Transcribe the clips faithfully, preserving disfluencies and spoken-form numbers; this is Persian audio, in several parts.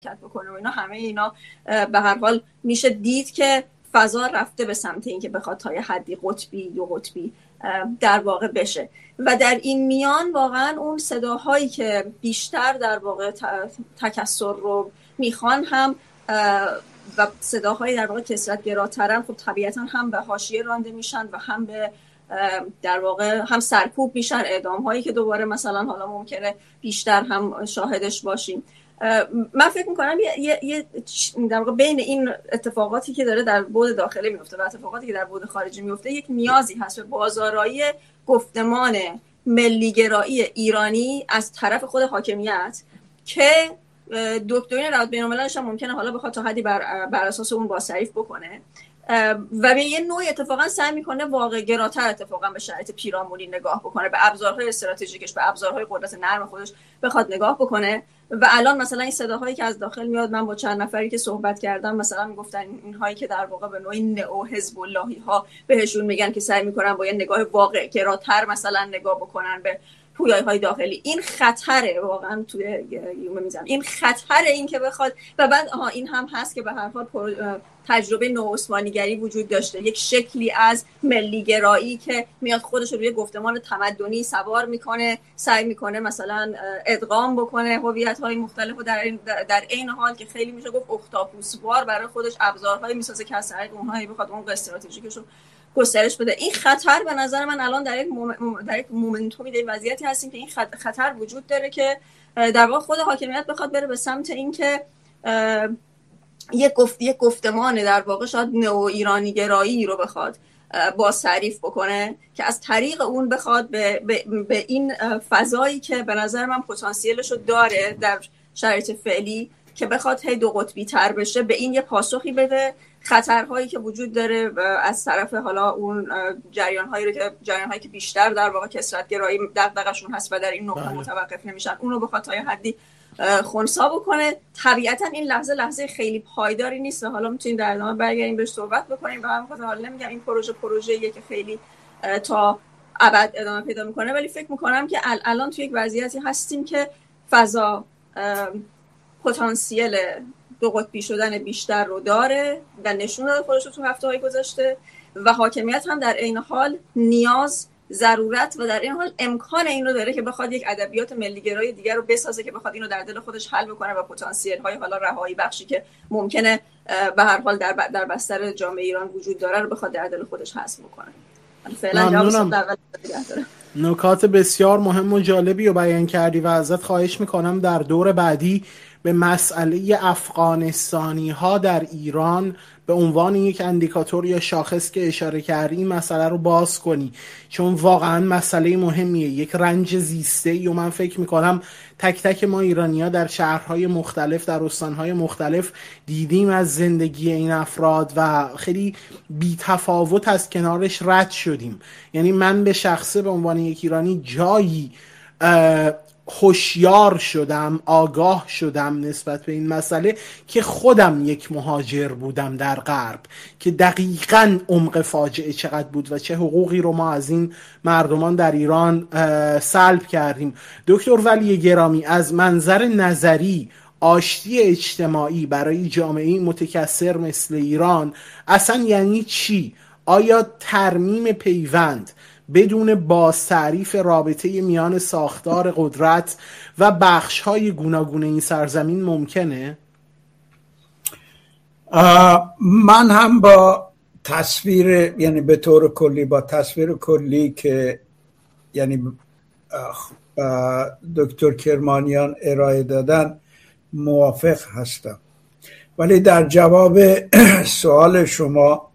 بکنه و اینا، همه اینا به هر حال میشه دید که فضا رفته به سمت این که بخواد تا یه حدی قطبی دو قطبی در واقع بشه. و در این میان واقعا اون صداهایی که بیشتر در واقع تکثر رو میخوان هم و صداهایی در واقع کثرت‌گراترن، خب طبیعتا هم به حاشیه رانده میشن و هم به در واقع هم سرکوب میشن، اعدام هایی که دوباره مثلا حالا ممکنه بیشتر هم شاهدش باشیم. من فکر میکنم یه, یه در واقع بین این اتفاقاتی که داره در بعد داخلی میفته و اتفاقاتی که در بعد خارجی میفته یک نیازی هست به بازآرایی گفتمان ملیگرایی ایرانی از طرف خود حاکمیت که دکترین روابط بین‌المللش هم ممکنه حالا بخواد تا حدی بر, بر اساس اون بازتعریف بکنه و به یه نوعی اتفاقا سعی میکنه واقع گراتر اتفاقا به شرایط پیرامونی نگاه بکنه، به ابزارهای استراتژیکش، به ابزارهای قدرت نرم خودش بخواد نگاه بکنه. و الان مثلا این صداهایی که از داخل میاد، من با چند نفری که صحبت کردم مثلا میگفتن اینهایی که در واقع به نوعی نئو حزب اللهی ها بهشون میگن که سعی میکنن با یه نگاه واقع گراتر مثلا نگاه بکنن به پویای‌های داخلی. این خطره واقعا توی یومه میزنم، این خطره این که بخواد و بعد آها این هم هست که به هر حال تجربه نوعثمانیگری وجود داشته، یک شکلی از ملیگرایی که میاد خودش رو روی گفتمان تمدنی سوار میکنه، سعی میکنه مثلا ادغام بکنه هویت‌های مختلف و در در عین حال که خیلی میشه گفت اختاپوسوار برای خودش ابزارهایی میسازه که از طریق اونهایی بخواد اون استراتژیکش رو گسترش بده. این خطر به نظر من الان در یک موم... در یک مومنتومی، در وضعیتی هستیم که این خطر وجود داره که در واقع خود حاکمیت بخواد بره به سمت این که یک گفت یک گفتمان در واقع شاید نئو ایرانی گرایی رو بخواد باز تعریف بکنه که از طریق اون بخواد به, به, به این فضایی که به نظر من پتانسیلش رو داره در شرایط فعلی که بخواد هی دو قطبی تر بشه، به این یه پاسخی بده. خطرهایی که وجود داره از طرف حالا اون جریان‌هایی رو که جریان‌هایی که بیشتر در واقع کثرت‌گرایی دغدغه‌شون هست و در این نقطه متوقف نمیشن، اون رو بخواد تا یه حدی خنثی بکنه. طبیعتاً این لحظه لحظه خیلی پایداری نیست و حالا میتونیم در ادامه برگردیم بهش صحبت بکنیم و من خودم حالا نمیگم این پروژه پروژه‌ایه که خیلی تا ابد ادامه پیدا میکنه، ولی فکر میکنم که الان توی یک وضعیتی هستیم که فضا پتانسیل دو قطبی شدن بیشتر رو داره و نشون داده خودش رو تو هفته‌های گذشته و حاکمیت هم در این حال نیاز، ضرورت و در این حال امکان این رو داره که بخواد یک ادبیات ملیگرایی دیگر رو بسازه که بخواد اینو در دل خودش حل بکنه و پتانسیل‌های حالا رهایی بخشی که ممکنه به هر حال در در بستر جامعه ایران وجود داره رو بخواد در دل خودش حذف بکنه. فعلا جواب نکات بسیار مهم و جالبی رو بیان کردی و ازت خواهش میکنم در دور بعدی به مسئله افغانستانی ها در ایران به عنوان یک اندیکاتور یا شاخص که اشاره کردی این مسئله رو باز کنی، چون واقعا مسئله مهمیه، یک رنج زیسته و من فکر میکنم تک تک ما ایرانی ها در شهرهای مختلف، در استانهای مختلف دیدیم از زندگی این افراد و خیلی بی تفاوت از کنارش رد شدیم. یعنی من به شخصه به عنوان یک ایرانی جایی هوشیار شدم، آگاه شدم نسبت به این مسئله که خودم یک مهاجر بودم در غرب، که دقیقاً عمق فاجعه چقدر بود و چه حقوقی رو ما از این مردمان در ایران سلب کردیم. دکتر ولی گرامی، از منظر نظری آشتی اجتماعی برای جامعه متکثر مثل ایران اصلا یعنی چی؟ آیا ترمیم پیوند بدون بازتعریف رابطه میان ساختار قدرت و بخش‌های گوناگون این سرزمین ممکنه؟ من هم با تصویر، یعنی به طور کلی با تصویر کلی که یعنی دکتر کرمانیان ارائه دادن موافق هستم، ولی در جواب سوال شما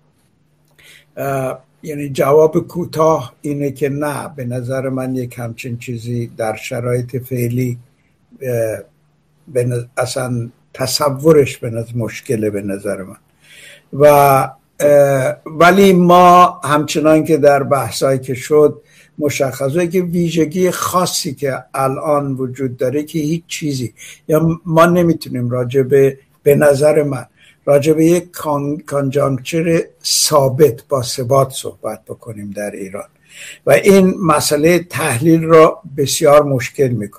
یعنی جواب کوتاه اینه که نه، به نظر من یک همچین چیزی در شرایط فعلی اصلا تصورش به نظر مشکله به نظر من. و ولی ما همچنان که در بحثایی که شد مشخصه که ویژگی خاصی که الان وجود داره که هیچ چیزی یا ما نمیتونیم راجع به به نظر من راجع به یک کانجانکچر ثابت با ثبات صحبت بکنیم در ایران و این مسئله تحلیل را بسیار مشکل میکنه.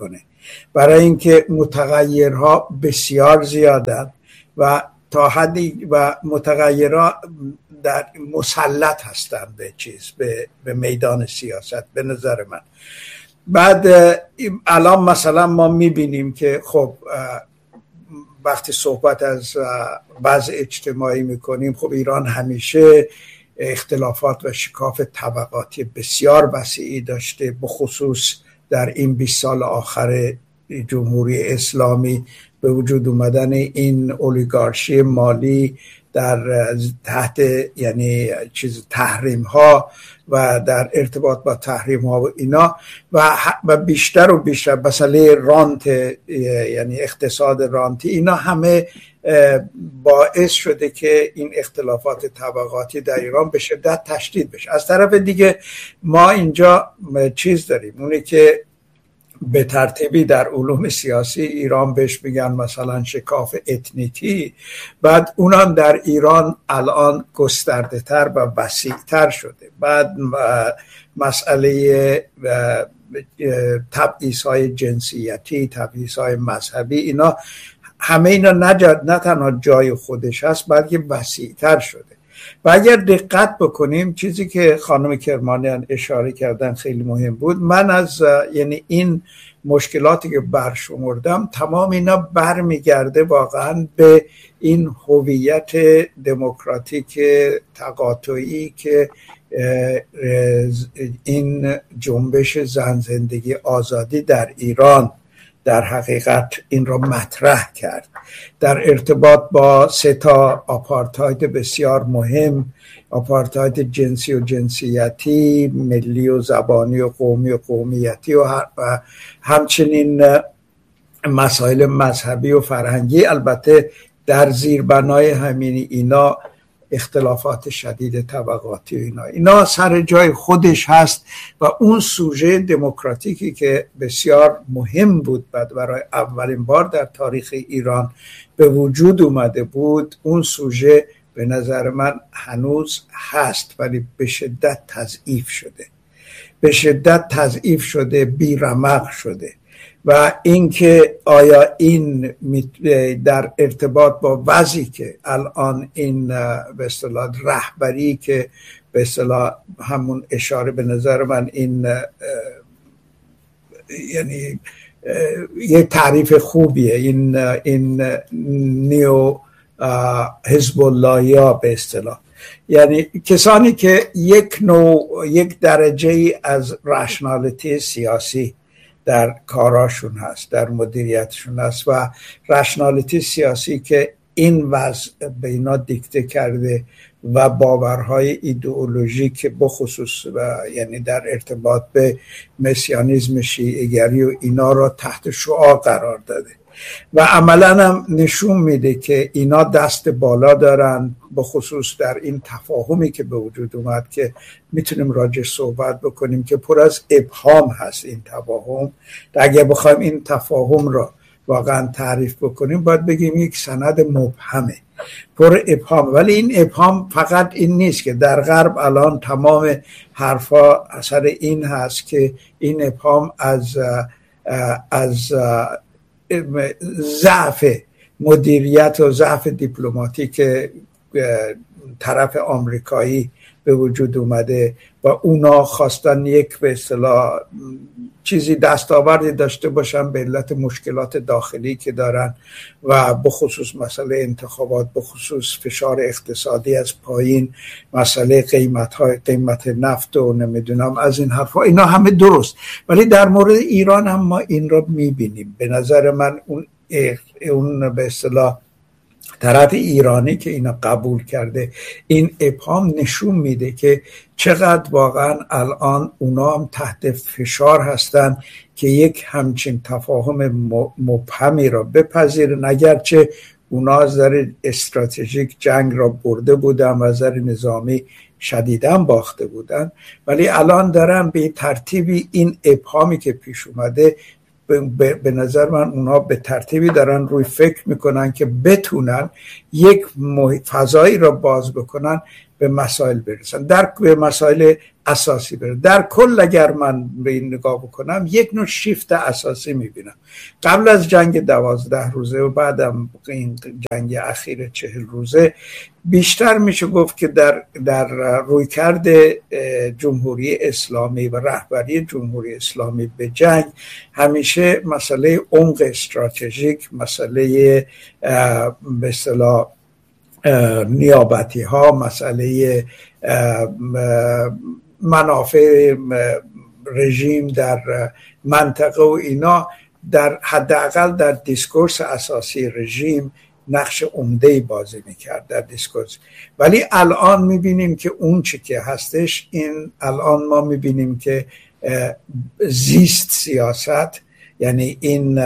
برای اینکه متغیرها بسیار زیادند و تا حدی و متغیرها در مسلط هستند به چیز به, به میدان سیاست به نظر من. بعد الان مثلا ما میبینیم که خب وقتی صحبت از وضع اجتماعی میکنیم، خب ایران همیشه اختلافات و شکاف طبقاتی بسیار وسیعی داشته، بخصوص در این بیست سال آخر جمهوری اسلامی به وجود اومدن این اولیگارشی مالی در تحت یعنی چیز تحریم ها و در ارتباط با تحریم ها و اینا و بیشتر و بیشتر مسئله رانت یعنی اقتصاد رانتی، اینا همه باعث شده که این اختلافات طبقاتی در ایران به شدت تشدید بشه. از طرف دیگه ما اینجا چیز داریم، اونی که به ترتیبی در علوم سیاسی ایران بهش میگن مثلا شکاف اتنیکی، بعد اونم در ایران الان گسترده تر و وسیع تر شده. بعد مسئله تبعیض های جنسیتی، تبعیض های مذهبی، اینا همه اینا نه تنها جای خودش هست بلکه وسیع تر شده. و اگر دقت بکنیم چیزی که خانم کرمانیان اشاره کردن خیلی مهم بود. من از یعنی این مشکلاتی که برشمردم تمام اینا برمیگرده واقعا به این هویت دموکراتیک تقاطعی که این جنبش زن زندگی آزادی در ایران در حقیقت این را مطرح کرد در ارتباط با سه تا آپارتاید بسیار مهم، آپارتاید جنسی و جنسیتی، ملی و زبانی و قومی و قومیتی و همچنین مسائل مذهبی و فرهنگی. البته در زیربنای همین اینا اختلافات شدید طبقاتی و اینا اینا سر جای خودش هست و اون سوژه دموکراتیکی که بسیار مهم بود بعد برای اولین بار در تاریخ ایران به وجود اومده بود، اون سوژه به نظر من هنوز هست ولی به شدت تضعیف شده به شدت تضعیف شده بیرمق شده. و اینکه آیا این در ارتباط با وضعی که الان این به اصطلاح رهبری که به اصطلاح همون اشاره به نظر من این یعنی یه تعریف خوبیه این این نیو حزب اللهی ها به اصطلاح، یعنی کسانی که یک نوع یک درجه از رشنالیتی سیاسی در کاراشون هست، در مدیریتشون هست و رشنالیتی سیاسی که این وضع به اینا دیکته کرده و باورهای ایدئولوژیک بخصوص و یعنی در ارتباط به مسیانیزم شیعه‌گری و اینا را تحت شعاع قرار داده و عملاً هم نشون میده که اینا دست بالا دارن بخصوص در این تفاهمی که به وجود اومد که میتونیم راجع صحبت بکنیم که پر از ابهام هست. این تفاهم اگه بخوایم این تفاهم را واقعا تعریف بکنیم باید بگیم یک سند مبهمه پر ابهام، ولی این ابهام فقط این نیست که در غرب الان تمام حرفا اثر این هست که این ابهام از از ضعف مدیریت و ضعف دیپلماتیک طرف آمریکایی به وجود اومده و اونا خواستن یک به اصطلاح چیزی دستاوردی داشته باشن به علت مشکلات داخلی که دارن و بخصوص مسئله انتخابات، بخصوص فشار اقتصادی از پایین، مسئله قیمت های قیمت نفت و نمیدونم از این حرفا، اینا همه درست، ولی در مورد ایران هم ما این رو میبینیم. به نظر من اون اون به اصطلاح طرف ایرانی که اینا قبول کرده این ابهام نشون میده که چقدر واقعا الان اونا هم تحت فشار هستن که یک همچین تفاهم مبهمی را بپذیرن، اگرچه اونا از نظر استراتژیک جنگ را برده بودن و از نظر نظامی شدیداً باخته بودن، ولی الان دارن به ترتیبی این ابهامی که پیش اومده به نظر من اونا به ترتیبی دارن روی فکر میکنن که بتونن یک فضایی را باز بکنن به مسائل برسن، در به مسائل اساسی برسن. در کل اگر من به این نگاه بکنم یک نوع شیفت اساسی میبینم. قبل از جنگ دوازده روزه و بعدم این جنگ اخیر چهل روزه بیشتر میشه گفت که در در رویکرد جمهوری اسلامی و رهبری جمهوری اسلامی به جنگ همیشه مسئله عمق استراتژیک، مسئله به اصطلاح نیابتی ها، مسئله منافع رژیم در منطقه و اینا در حداقل در دیسکورس اساسی رژیم نقش عمده‌ای بازی میکرد در دیسکورس. ولی الان میبینیم که اون چی که هستش، این الان ما میبینیم که زیست سیاست، یعنی این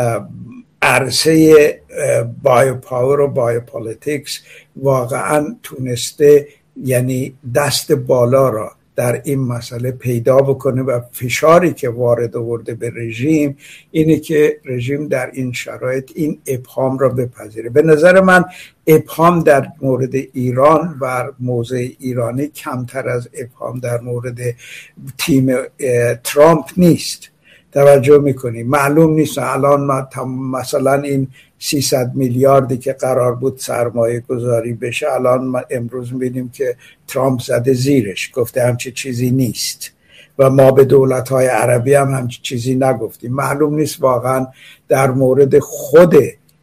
عرصه بایو پاور و بایو پالیتیکس واقعا تونسته یعنی دست بالا را در این مسئله پیدا بکنه و فشاری که وارد آورده به رژیم اینه که رژیم در این شرایط این ابهام را بپذیره. به نظر من ابهام در مورد ایران و موضع ایرانی کمتر از ابهام در مورد تیم ترامپ نیست. توجه میکنی معلوم نیست الان مثلا این سیصد میلیاردی که قرار بود سرمایه گذاری بشه، الان ما امروز میبینیم که ترامپ زده زیرش، گفته همچی چیزی نیست و ما به دولت‌های عربی هم همچی چیزی نگفتیم. معلوم نیست واقعا در مورد خود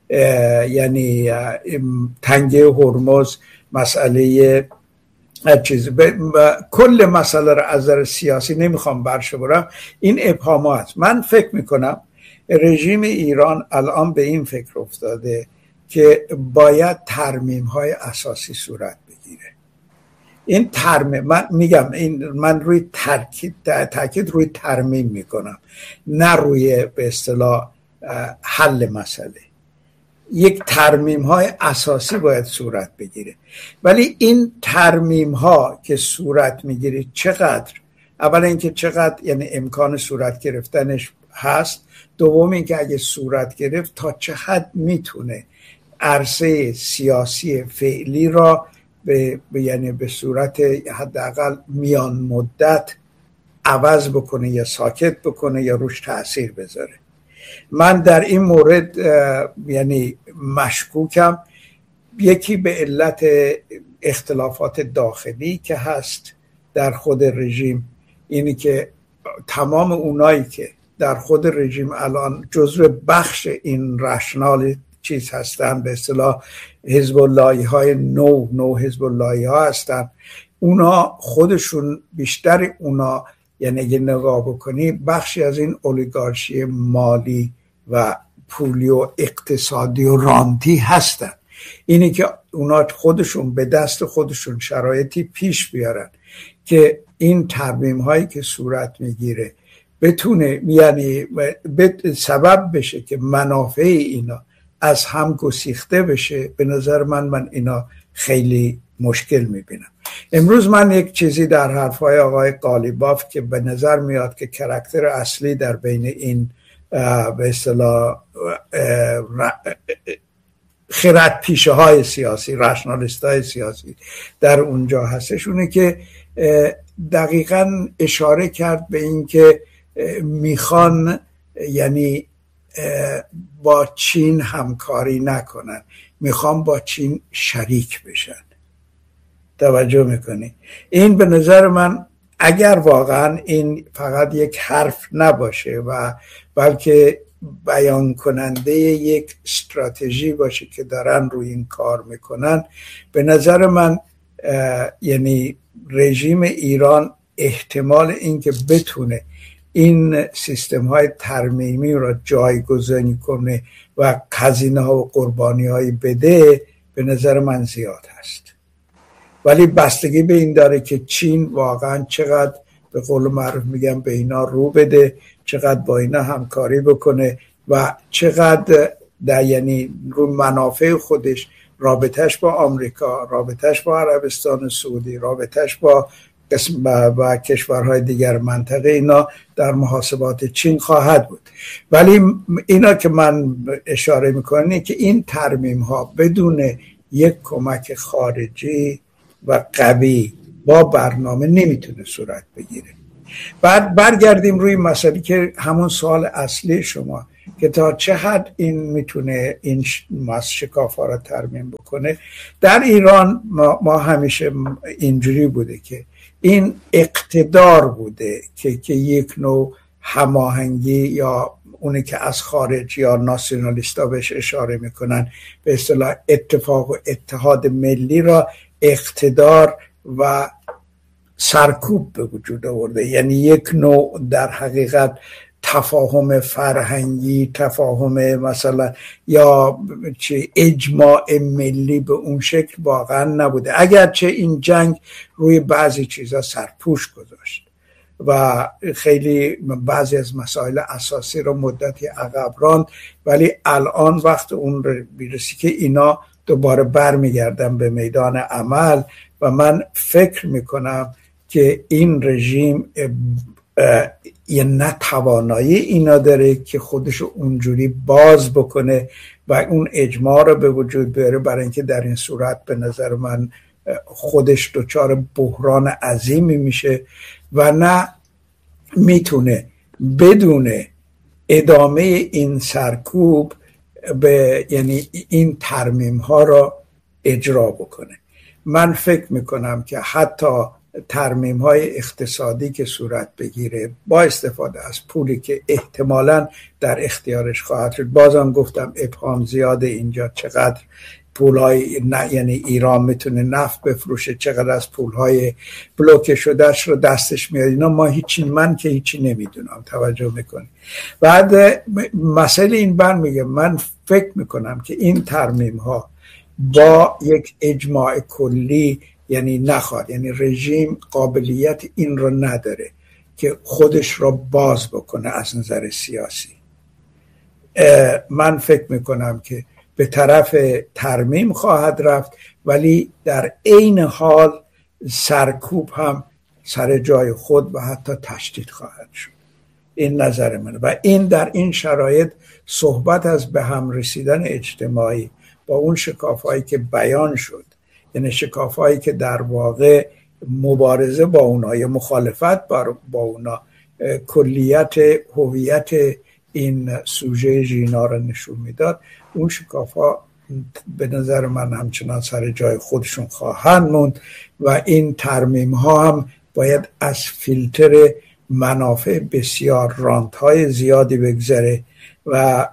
یعنی تنگه هرمز مسئله چیز کل مسئله را از نظر سیاسی نمیخوام برشو برم، این ابهامات. من فکر میکنم رژیم ایران الان به این فکر افتاده که باید ترمیم های اساسی صورت بگیره. این ترمیم، من میگم این من روی تاکید تاکید روی ترمیم میکنم، نه روی به اصطلاح حل مسئله. یک ترمیم های اساسی باید صورت بگیره، ولی این ترمیم ها که صورت میگیره چقدر، اولا اینکه چقدر یعنی امکان صورت گرفتنش هست، دوم اینکه اگه صورت گرفت تا چه حد میتونه عرصه سیاسی فعلی را به یعنی به صورت حداقل میان مدت عوض بکنه یا ساکت بکنه یا روش تأثیر بذاره. من در این مورد یعنی مشکوکم، یکی به علت اختلافات داخلی که هست در خود رژیم، اینی که تمام اونایی که در خود رژیم الان جزو بخش این رشنال چیز هستن، به اصطلاح حزب اللهی های نو نو حزب اللهی ها هستن، اونا خودشون بیشتر اونا یعنی اگه نگاه بکنی بخشی از این اولیگارشی مالی و پولی و اقتصادی و رانتی هستن. اینی که اونا خودشون به دست خودشون شرایطی پیش بیارن که این ترمیم هایی که صورت میگیره بتونه یعنی سبب بشه که منافع اینا از هم گسیخته بشه. به نظر من من اینا خیلی مشکل میبینم. امروز من یک چیزی در حرفهای آقای قالیباف که به نظر میاد که کاراکتر اصلی در بین این به اصطلاح خرد پیشه های سیاسی، رشنالیست های سیاسی در اونجا هستش، اونه که دقیقاً اشاره کرد به این که میخوان یعنی با چین همکاری نکنن، میخوان با چین شریک بشن. توجه میکنی؟ این به نظر من اگر واقعا این فقط یک حرف نباشه و بلکه بیان کننده یک استراتژی باشه که دارن روی این کار میکنن، به نظر من یعنی رژیم ایران احتمال اینکه بتونه این سیستم های ترمیمی را جایگزین کنه و هزینه ها و قربانی های بده به نظر من زیاد هست. ولی بستگی به این داره که چین واقعا چقدر به قول معروف میگم به اینا رو بده، چقدر با اینا همکاری بکنه و چقدر در یعنی رو منافع خودش، رابطش با آمریکا، رابطش با عربستان سعودی، رابطش با قسم و کشورهای دیگر منطقه، اینا در محاسبات چین خواهد بود. ولی اینا که من اشاره میکنم که این ترمیم ها بدون یک کمک خارجی و قوی با برنامه نمیتونه صورت بگیره. بعد برگردیم روی مسئله که همون سوال اصلی شما که تا چه حد این میتونه این شکاف‌ها را ترمیم بکنه. در ایران ما, ما همیشه اینجوری بوده که این اقتدار بوده که, که یک نوع هماهنگی یا اونی که از خارج یا ناسیونالیستا بهش اشاره میکنن به اصطلاح اتفاق و اتحاد ملی را اقتدار و سرکوب به وجود آورده. یعنی یک نوع در حقیقت تفاهم فرهنگی، تفاهم مثلا یا چه اجماع ملی به اون شکل واقعا نبوده، اگرچه این جنگ روی بعضی چیزا سرپوش گذاشت و خیلی بعضی از مسائل اساسی رو مدتی عقب راند، ولی الان وقت اون میرسی که اینا دوباره برمیگردن به میدان عمل و من فکر میکنم که این رژیم یه نتوانایی اینا داره که خودش اونجوری باز بکنه و اون اجماع رو به وجود بیاره، برای اینکه در این صورت به نظر من خودش دچار بحران عظیمی میشه و نه میتونه بدون ادامه این سرکوب به یعنی این ترمیم ها را اجرا بکنه. من فکر میکنم که حتی ترمیم های اقتصادی که صورت بگیره با استفاده از پولی که احتمالاً در اختیارش خواهد شد، بازم گفتم ابهام زیاده اینجا چقدر پولهای نه یعنی ایران میتونه نفت بفروشه، چقدر از پولهای بلوکه شدهش رو دستش میاد، اینا ما هیچی من که هیچی نمیدونم، توجه میکنی. بعد مسئله این بر میگه من فکر میکنم که این ترمیم ها با یک اجماع کلی یعنی نخواد، یعنی رژیم قابلیت این رو نداره که خودش رو باز بکنه از نظر سیاسی. من فکر میکنم که به طرف ترمیم خواهد رفت، ولی در عین حال سرکوب هم سر جای خود و حتی تشدید خواهد شد. این نظر منه و این در این شرایط صحبت از به هم رسیدن اجتماعی با اون شکافایی که بیان شد، یعنی شکافایی که در واقع مبارزه با اونا یا مخالفت با اونا کلیت هویت این سوژه ژینا رو نشون میداد، اون شکاف‌ها به نظر من همچنان سر جای خودشون خواهند موند و این ترمیم ها هم باید از فیلتر منافع بسیار رانت‌های زیادی بگذره و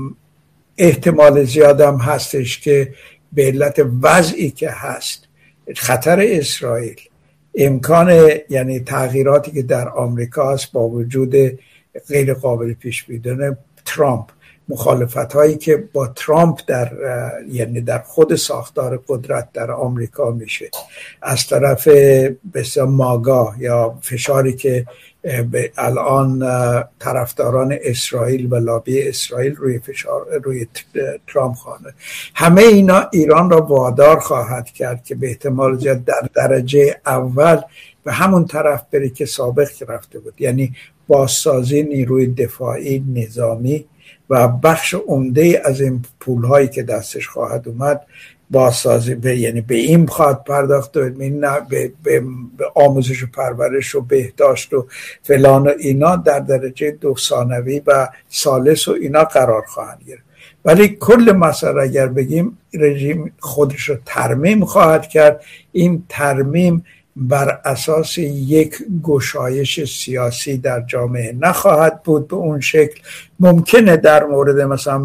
احتمال زیادم هستش که به علت وضعی که هست خطر اسرائیل، امکان یعنی تغییراتی که در آمریکا هست با وجود غیر قابل پیش بینی ترامپ، مخالفت هایی که با ترامپ در یعنی در خود ساختار قدرت در آمریکا میشه، از طرف بسیار ماگا یا فشاری که به الان طرفداران اسرائیل و لابی اسرائیل روی فشار روی ترامپ خواهد، همه اینا ایران را وادار خواهد کرد که به احتمال زیاد در درجه اول به همون طرف بره که سابق رفته بود، یعنی بازسازی نیروی دفاعی نظامی و بخش عمده از این پولهایی که دستش خواهد اومد بازسازی به یعنی به این خواهد پرداخت و نه به, به, به آموزش و پرورش و بهداشت و فلان و اینا در درجه دو ثانوی و ثالث و اینا قرار خواهند گرفت. ولی کل مسئله اگر بگیم رژیم خودش رو ترمیم خواهد کرد، این ترمیم بر اساس یک گشایش سیاسی در جامعه نخواهد بود به اون شکل. ممکنه در مورد مثلا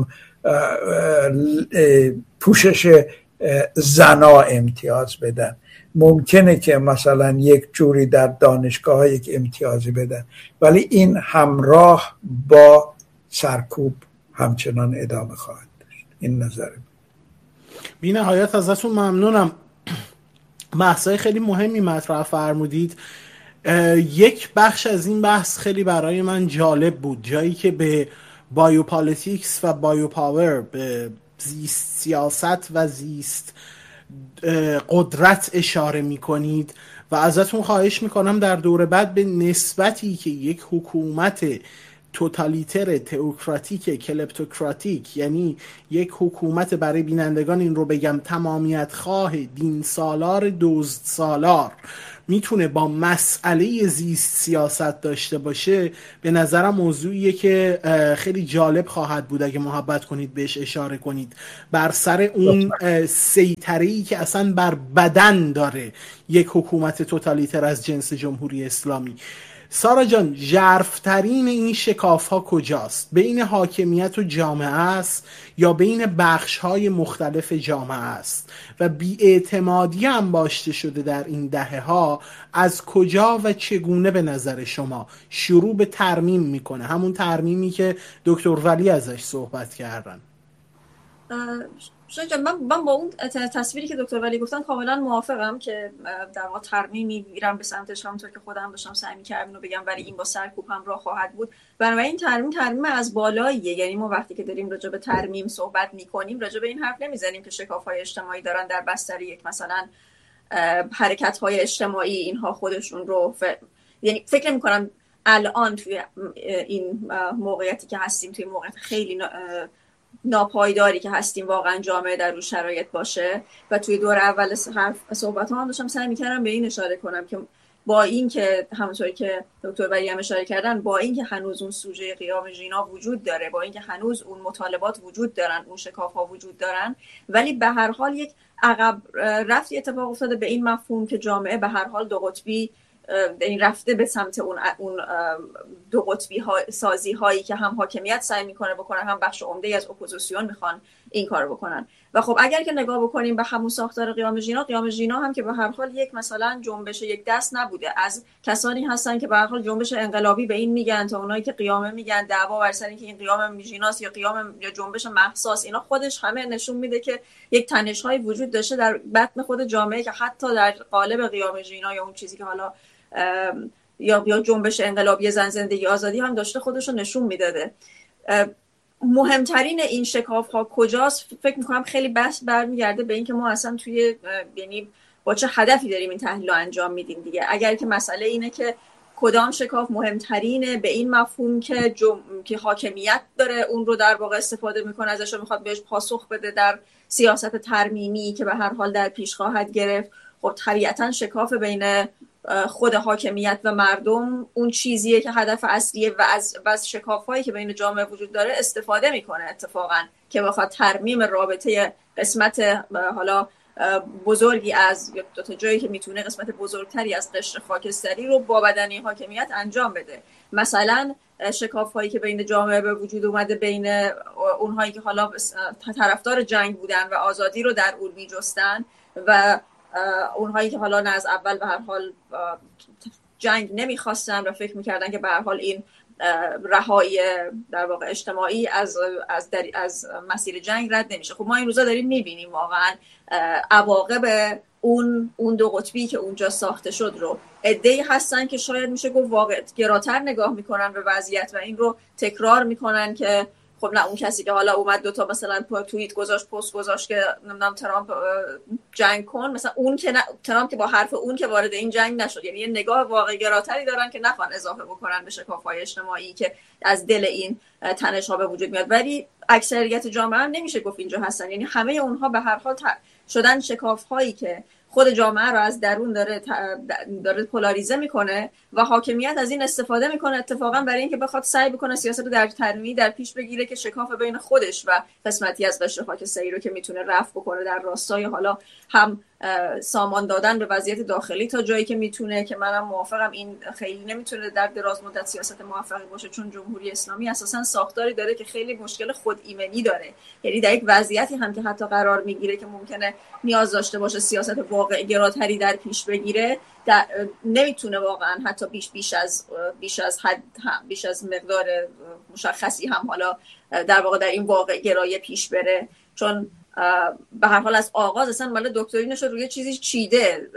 پوشش زنا امتیاز بدن، ممکنه که مثلا یک جوری در دانشگاه یک امتیازی بدن، ولی این همراه با سرکوب همچنان ادامه خواهد داشت. این نظر بی نهایت ازتون ممنونم. بحثای خیلی مهمی مطرح فرمودید. یک بخش از این بحث خیلی برای من جالب بود، جایی که به بایوپالیتیکس و بایوپاور، به زیست سیاست و زیست قدرت اشاره می کنید و ازتون خواهش می کنم در دور بعد به نسبتی که یک حکومت توتالیتر، تئوکراتیک، کلپتوکراتیک، یعنی یک حکومت، برای بینندگان این رو بگم، تمامیت خواه، دین سالار، دزد سالار میتونه با مسئله زیست سیاست داشته باشه، به نظرم موضوعیه که خیلی جالب خواهد بود اگه محبت کنید بهش اشاره کنید، بر سر اون سیطره‌ای که اصلا بر بدن داره یک حکومت توتالیتر از جنس جمهوری اسلامی. سارا جان، ژرف‌ترین این شکاف‌ها کجاست؟ بین حاکمیت و جامعه است یا بین بخش‌های مختلف جامعه است؟ و بی‌اعتمادی هم باشته شده در این دهه‌ها از کجا و چگونه به نظر شما شروع به ترمیم میکنه؟ همون ترمیمی که دکتر ولی ازش صحبت کردن. شاید من من با اون تصویری که دکتر ولی گفتن کاملا موافقم که در واقع ترمیمی میرم به سمتش، همونطور که خودم داشتم سعی می‌کردم اینو بگم، ولی این با سرکوب هم راه خواهد بود. بنابراین این ترمیم ترمیم از بالاییه. یعنی ما وقتی که داریم راجع به ترمیم صحبت می‌کنیم، راجع به این حرف نمی‌زنیم که شکاف‌های اجتماعی دارن در بستر یک مثلا حرکت‌های اجتماعی اینها خودشون رو ف... یعنی فکر می‌کنم الان توی این موقعیتی که هستیم، توی موقعیت خیلی نا... ناپایداری که هستیم، واقعا جامعه در اون شرایط باشه. و توی دور اول صحبت ها هم داشتم سعی میکردم به این اشاره کنم که با این که همونطوری که دکتر ولی هم اشاره کردن، با این که هنوز اون سوژه قیام ژینا وجود داره، با این که هنوز اون مطالبات وجود دارن، اون شکاف ها وجود دارن، ولی به هر حال یک عقب رفتی اتفاق افتاده به این مفهوم که جامعه به هر حال دو قطبی این رفته به سمت اون اون دو قطبی ها سازی هایی که هم حاکمیت سعی میکنه بکنه، هم بخش عمده از اپوزیسیون میخوان این کارو بکنن. و خب اگر که نگاه بکنیم به همون ساختار قیام ژینا، قیام ژینا هم که به هر حال یک مثلا جنبش یک دست نبوده، از کسانی هستن که به هر حال جنبش انقلابی به این میگن تا اونایی که قیام میگن، دعوا بر سر اینکه این قیام ژیناست یا قیام یا جنبش مهساست، اینا خودش همه نشون میده که یک تنش‌های وجود داشته در بطن خود جامعه که حتی در قالب قیام ژینا یا اون چیزی که حالا یا یا جنبش انقلابی زن زندگی آزادی هم داشته خودش رو نشون میداده. مهمترین این شکاف ها کجاست؟ فکر میکنم خیلی بحث برمیگرده به این که ما اصلا توی یعنی با چه هدفی داریم این تحلیل رو انجام میدیم دیگه. اگر که مسئله اینه که کدام شکاف مهمترینه به این مفهوم که جم... که حاکمیت داره اون رو در واقع استفاده میکنه ازش و میخواد بهش پاسخ بده در سیاست ترمیمی که به هر حال در پیش خواهد گرفت، خب طبیعتاً شکاف بین خود حاکمیت و مردم اون چیزیه که هدف اصلیه و از از شکاف‌هایی که بین جامعه وجود داره استفاده میکنه اتفاقاً که بخواد ترمیم رابطه قسمت حالا بزرگی از دو تا جایی که میتونه قسمت بزرگتری از قشر خاکستری رو با بدنه حاکمیت انجام بده. مثلا شکاف‌هایی که بین جامعه به وجود اومده بین اونهایی که حالا طرفدار جنگ بودن و آزادی رو در اون میجستن و اونهایی که حالا نه از اول به هر حال جنگ نمیخواستن و فکر میکردن که به هر حال این رهایی در واقع اجتماعی از از در از مسیر جنگ رد نمیشه. خب ما این روزا داریم میبینیم واقعا عواقب اون اون دو قطبی که اونجا ساخته شد رو. عده‌ای هستن که شاید میشه گفت واقع گراتر نگاه میکنن به وضعیت و این رو تکرار میکنن که خب نه اون کسی که حالا اومد دوتا مثلا توییت گذاشت، پست گذاشت که نمیدونم ترامپ جنگ کن، مثلا اون که نه، ترامپ که با حرف اون که وارد این جنگ نشد. یعنی یه نگاه واقع گراتری دارن که نخوان اضافه بکنن به شکاف‌های اجتماعی که از دل این تنش‌ها به وجود میاد. ولی اکثریت جامعه هم نمیشه گفت اینجا هستن. یعنی همه اونها به هر حال شدن شکاف‌هایی که خود جامعه رو از درون داره داره پولاریزه میکنه و حاکمیت از این استفاده میکنه اتفاقا برای اینکه بخواد سعی بکنه سیاست رو در ترمیمی در پیش بگیره که شکاف بین خودش و قسمتی از قشر خاکستری رو که میتونه رفع بکنه در راستای حالا هم سامان دادن به وضعیت داخلی تا جایی که میتونه، که منم موافقم این خیلی نمیتونه در دراز مدت سیاست موفقی باشه چون جمهوری اسلامی اساسا ساختاری داره که خیلی مشکل خود ایمنی داره. یعنی در یک وضعیتی هم که حتی قرار میگیره که ممکنه نیاز داشته باشه سیاست واقع گراتری در پیش بگیره، نمیتونه واقعا حتی بیش بیش از بیش از حد هم بیش از مقدار مشخصی هم حالا در واقع در این واقع گرایی پیش بره، چون به هر حال از آغاز اصلا مال دکترینش رو روی چیزی چیده.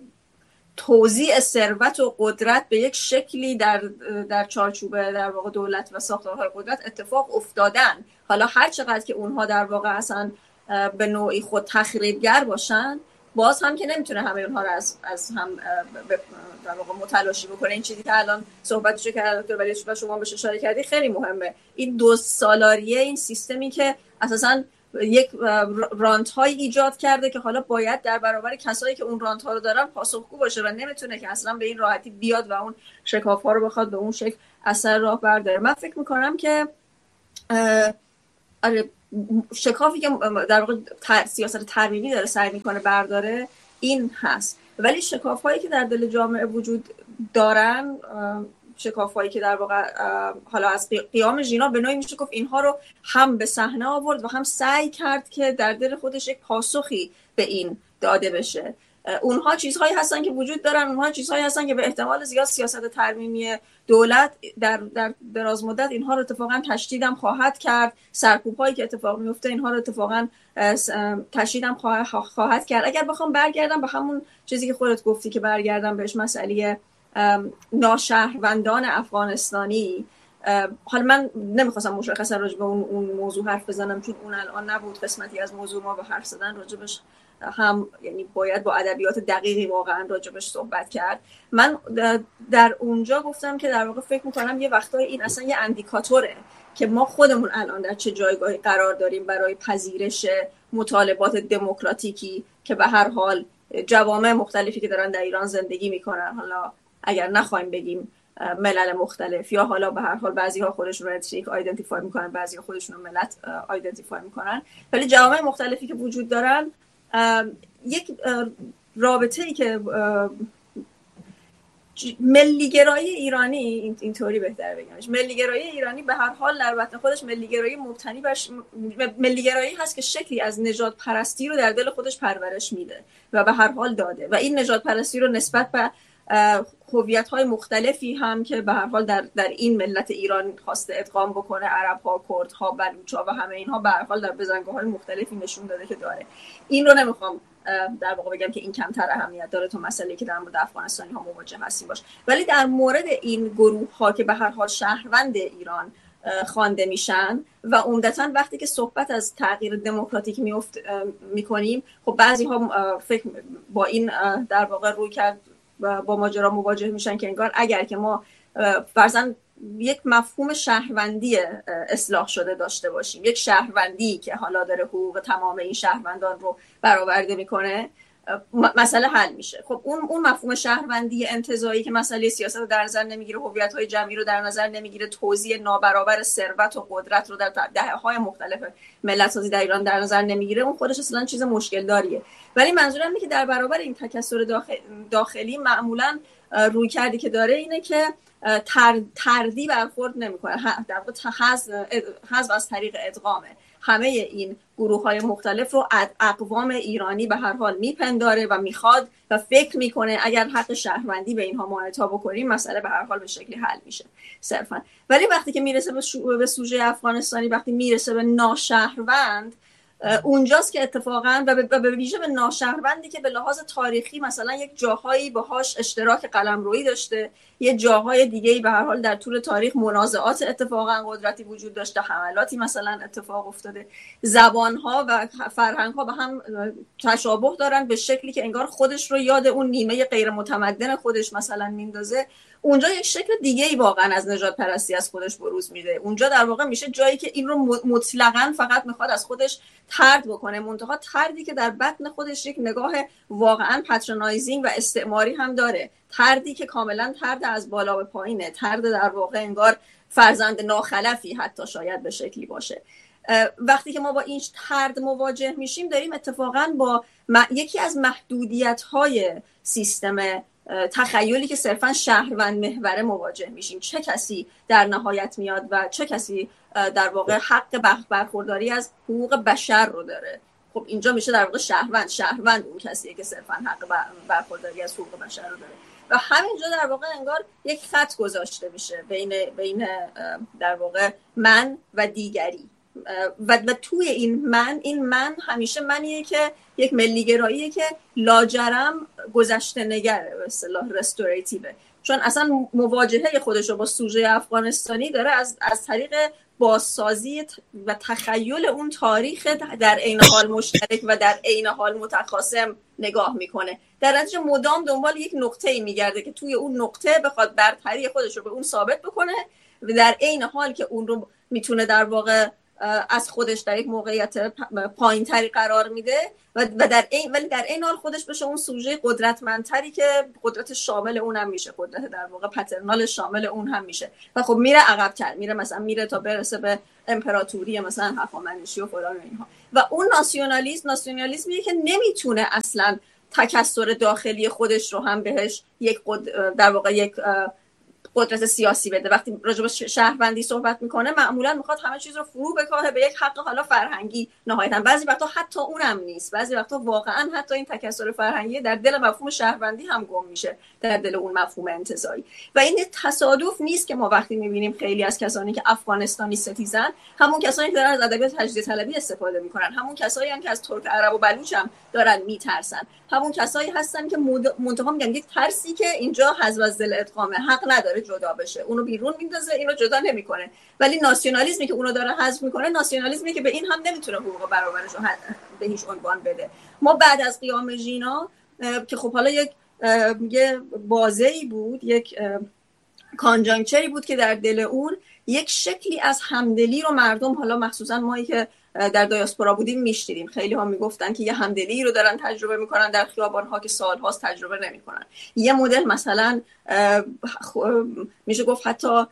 توزیع ثروت و قدرت به یک شکلی در در چارچوب در واقع دولت و ساختارهای قدرت اتفاق افتادن. حالا هر چقدر که اونها در واقع اصلا به نوعی خود تخریبگر باشن، باز هم که نمیتونه همه اونها رو از از هم در واقع متلاشی بکنه. این چیزی که الان صحبتشو کرد دکتر ولی و شما بهش اشاره کردی خیلی مهمه. این دو سالاریه، این سیستمی که اساساً یک رانت های ایجاد کرده که حالا باید در برابر کسایی که اون رانت ها رو دارن پاسخگو باشه و نمیتونه که اصلا به این راحتی بیاد و اون شکاف ها رو بخواد به اون شکل اثر راه برداره. من فکر میکنم که آره شکافی که در واقع تر، سیاست ترمیمی داره سعی میکنه برداره این هست، ولی شکاف هایی که در دل جامعه وجود دارن، شکاف هایی که در واقع حالا از قیام ژینا به نوعی میشه گفت اینها رو هم به صحنه آورد و هم سعی کرد که در دل خودش یک پاسخی به این داده بشه. اونها چیزهایی هستن که وجود دارن، اونها چیزهایی هستن که به احتمال زیاد سیاست ترمیمی دولت در در دراز مدت اینها رو اتفاقا تشدید هم خواهد کرد. سرکوب‌هایی که اتفاق میفته اینها رو اتفاقا تشدید هم خواهد کرد. اگر بخوام برگردم به همون چیزی که خودت گفتی که برگردم بهش، مسئله ناشهروندان افغانستانی، حالا من نمیخواستم مشخصا راجع به اون اون موضوع حرف بزنم چون اون الان نبود قسمتی از موضوع ما به حرف زدن راجبش، هم یعنی باید با ادبیات دقیقی واقعا راجبش صحبت کرد. من در اونجا گفتم که در واقع فکر میکنم یه وقتای این اصلا یه اندیکاتوره که ما خودمون الان در چه جایگاهی قرار داریم برای پذیرش مطالبات دموکراتیکی که به هر حال جوامع مختلفی که دارن در ایران زندگی میکنن، حالا اگر نخوایم بگیم ملل مختلف، یا حالا به هر حال بعضی‌ها خودشون رو اتنیک آیدنتیفای میکنن، بعضی‌ها خودشون رو ملت آیدنتیفای میکنن، ولی جوامع مختلفی که وجود دارن یک رابطه‌ای که ملیگرایی ایرانی، اینطوری بهتر بگمش، ملیگرایی ایرانی به هر حال در وطن خودش ملیگرایی مبتنی بر ملیگرایی هست که شکلی از نژاد پرستی رو در دل خودش پرورش میده و به هر حال داده و این نژاد پرستی رو نسبت به هویت‌های مختلفی هم که به هر حال در در این ملت ایران خواسته ادغام بکنه، عرب‌ها، کردها، بلوچ‌ها و همه اینها به هر حال در بزنگاه‌های مختلفی نشون داده که داره. این رو نمیخوام در واقع بگم که این کمتر اهمیت داره تو مسئله که در مورد افغانستانی‌ها مواجه هستیم باشه، ولی در مورد این گروه‌ها که به هر حال شهروند ایران خوانده میشن و عمدتاً وقتی که صحبت از تغییر دموکراتیک میفت میکنیم، خب بعضی‌ها فکر با این در واقع روی کرد با ماجرا مواجه میشن که انگار اگر که ما فرضاً یک مفهوم شهروندی اصلاح شده داشته باشیم، یک شهروندی که حالا داره حقوق تمام این شهروندان رو برآورده میکنه، مسئله حل میشه. خب اون اون مفهوم شهروندی انتزاعی که مسئله سیاست رو در نظر نمیگیره، هویت‌های جمعی رو در نظر نمیگیره، توزیع نابرابر ثروت و قدرت رو در دهه‌های مختلف ملت‌سازی در ایران در نظر نمیگیره، اون خودش اصلا چیز مشکل داریه. ولی منظورم اینه که در برابر این تکثر داخل داخلی معمولاً روی کردی که داره اینه که تر، تردی برخورد نمی‌کنه، در واقع حذف از طریق ادغامه. همه این گروه‌های مختلف رو اقوام ایرانی به هر حال میپنداره و میخواد و فکر میکنه اگر حق شهروندی به اینها معطا بکنیم مسئله به هر حال به شکلی حل میشه صرفا. ولی وقتی که میرسه به, شو... به سوژه افغانستانی، وقتی میرسه به ناشهروند، اونجاست که اتفاقا و به ویژه به ناشهروندی که به لحاظ تاریخی مثلا یک جاهایی باهاش اشتراک قلمرویی داشته، یه جاهای دیگه‌ای به هر حال در طول تاریخ منازعات اتفاقا قدرتی وجود داشته، حملاتی مثلا اتفاق افتاده، زبان‌ها و فرهنگ‌ها به هم تشابه دارن به شکلی که انگار خودش رو یاد اون نیمه غیر متمدن خودش مثلا میندازه، اونجا یک شکل دیگه‌ای واقعا از نژاد پرستی از خودش بروز میده. اونجا در واقع میشه جایی که این رو مطلقاً فقط میخواد از خودش طرد بکنه، منتها طردی که در بطن خودش یک نگاه واقعاً پاترونایزینگ و استعماری هم داره، طردی که کاملاً طرد از بالا به پایینه، طرد در واقع انگار فرزند ناخلفی حتی شاید به شکلی باشه. وقتی که ما با این طرد مواجه میشیم داریم اتفاقاً با یکی از محدودیت‌های سیستم تخیلی که صرفاً شهروند محوره مواجه میشیم. چه کسی در نهایت میاد و چه کسی در واقع حق برخورداری از حقوق بشر رو داره؟ خب اینجا میشه در واقع شهروند شهروند اون کسیه که صرفاً حق برخورداری از حقوق بشر رو داره و همینجا در واقع انگار یک خط گذاشته میشه بین بین در واقع من و دیگری و, و توی این من این من همیشه منیه که یک ملیگراییه که لاجرم گذشته نگره، به اصطلاح رستوریتیوه، چون اصلا مواجهه خودش رو با سوژه افغانستانی داره از از طریق بازسازی و تخیل اون تاریخ در عین حال مشترک و در عین حال متخاصم نگاه میکنه. در نتیجه مدام دنبال یک نقطه‌ای میگرده که توی اون نقطه بخواد برتری خودش رو به اون ثابت بکنه و در عین حال که اون رو میتونه در واقع از خودش در یک موقعیت پایین‌تری قرار میده و در این ولی در این حال خودش بشه اون سوژه قدرتمندتری که قدرت شامل اون هم میشه، قدرت در واقع پترنال شامل اون هم میشه و خب میره عقب‌تر، میره مثلا میره تا برسه به امپراتوری مثلا هخامنشی و فلان و اینها. و اون ناسیونالیسم ناسیونالیسمیه که نمیتونه اصلا تکثر داخلی خودش رو هم بهش یک قد... در واقع یک قدرت سیاسی بده. وقتی راجع به شهروندی صحبت میکنه معمولا میخواد همه چیز رو فرو بکاهه به یک حق حالا فرهنگی نهایتا. بعضی وقتا حتی اونم نیست، بعضی وقتا واقعا حتی این تکثر فرهنگی در دل مفهوم شهروندی هم گم میشه، در دل اون مفهوم انتزاعی. و این تصادف نیست که ما وقتی میبینیم خیلی از کسانی که افغانستانی ستیزن همون کسانی که دارن از ادبیات تجزیه طلبی استفاده میکنن، همون کسایی هم که از ترک عرب و بلوچ هم دارن میترسن، همون کسایی هستن که منتها میگن یک ترسی که اینجا حذف از دل ادغام حق نداره جدا بشه، اونو بیرون میندازه، اینو جدا نمیکنه. ولی ناسیونالیسمی که اونو داره حذف میکنه ناسیونالیسمی که به این هم نمیتونه حقوق برابرش رو به هیچ عنوان بده. ما بعد از قیام ژینا که خب حالا یک یه بازه‌ای بود، یک کانجانکچری بود که در دل اون یک شکلی از همدلی رو مردم، حالا مخصوصا مایی که در دیاسپورا بودیم میشتیدیم، خیلی ها میگفتن که یه همدلی رو دارن تجربه میکنن در خیابان‌ها که سال‌هاست تجربه نمیکنن. یه مدل مثلا میشه گفت حتی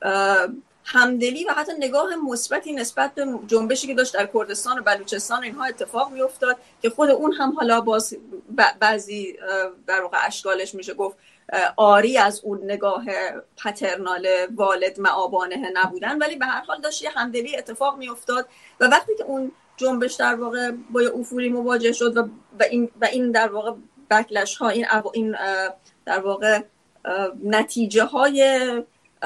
همدلی و حتی نگاه مثبتی نسبت به جنبشی که داشت در کردستان و بلوچستان اینها اتفاق میافتاد که خود اون هم حالا باز بعضی در واقع اشکالش میشه گفت آری از اون نگاه پترنال والد معابانه نبودن، ولی به هر حال داشت یه همدلی اتفاق میافتاد. و وقتی که اون جنبش در واقع با یه افولی مواجه شد و و این و این در واقع بکلش ها، این این در واقع نتیجه های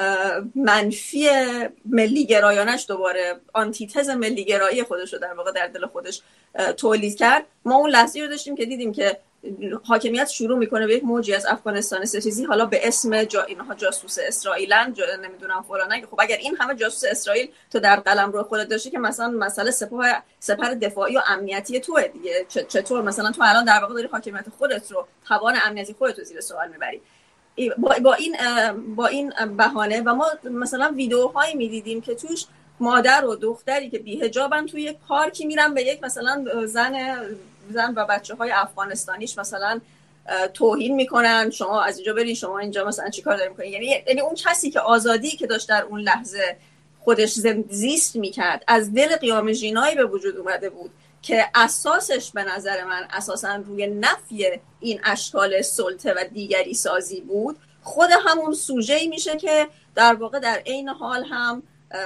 منفی ملی گرایانش دوباره آنتیتز ملی گرایی خودش رو در واقع در دل خودش تولید کرد، ما اون لحظه رو داشتیم که دیدیم که حاکمیت شروع میکنه به یک موجی از افغانستان ستیزی، حالا به اسم جا اینها جاسوس اسرائیلن، جا نمیدونم فلانه. خب اگر این همه جاسوس اسرائیل تو در قلمرو خودت داشتی که مثلا مسئله سپاه سپر دفاعی و امنیتی توئه دیگه، چطور مثلا تو الان در واقع داری حاکمیت خودت رو، توان امنیتی خودت رو زیر سوال میبری با, با این با این بهانه. و ما مثلا ویدیوهایی میدیدیم که توش مادر و دختری که بی‌حجابن توی یک پارکی میرن به یک مثلا زن زن و بچه‌های افغانستانیش مثلا توهین میکنن، شما از اینجا برین، شما اینجا مثلا چیکار دارین میکنین. یعنی یعنی اون کسی که آزادی که داشت در اون لحظه خودش زیست میکرد از دل قیام ژینایی به وجود اومده بود که اساسش به نظر من اساسا روی نفی این اشکال سلطه و دیگری سازی بود، خود همون سوژه‌ای میشه که در واقع در عین حال هم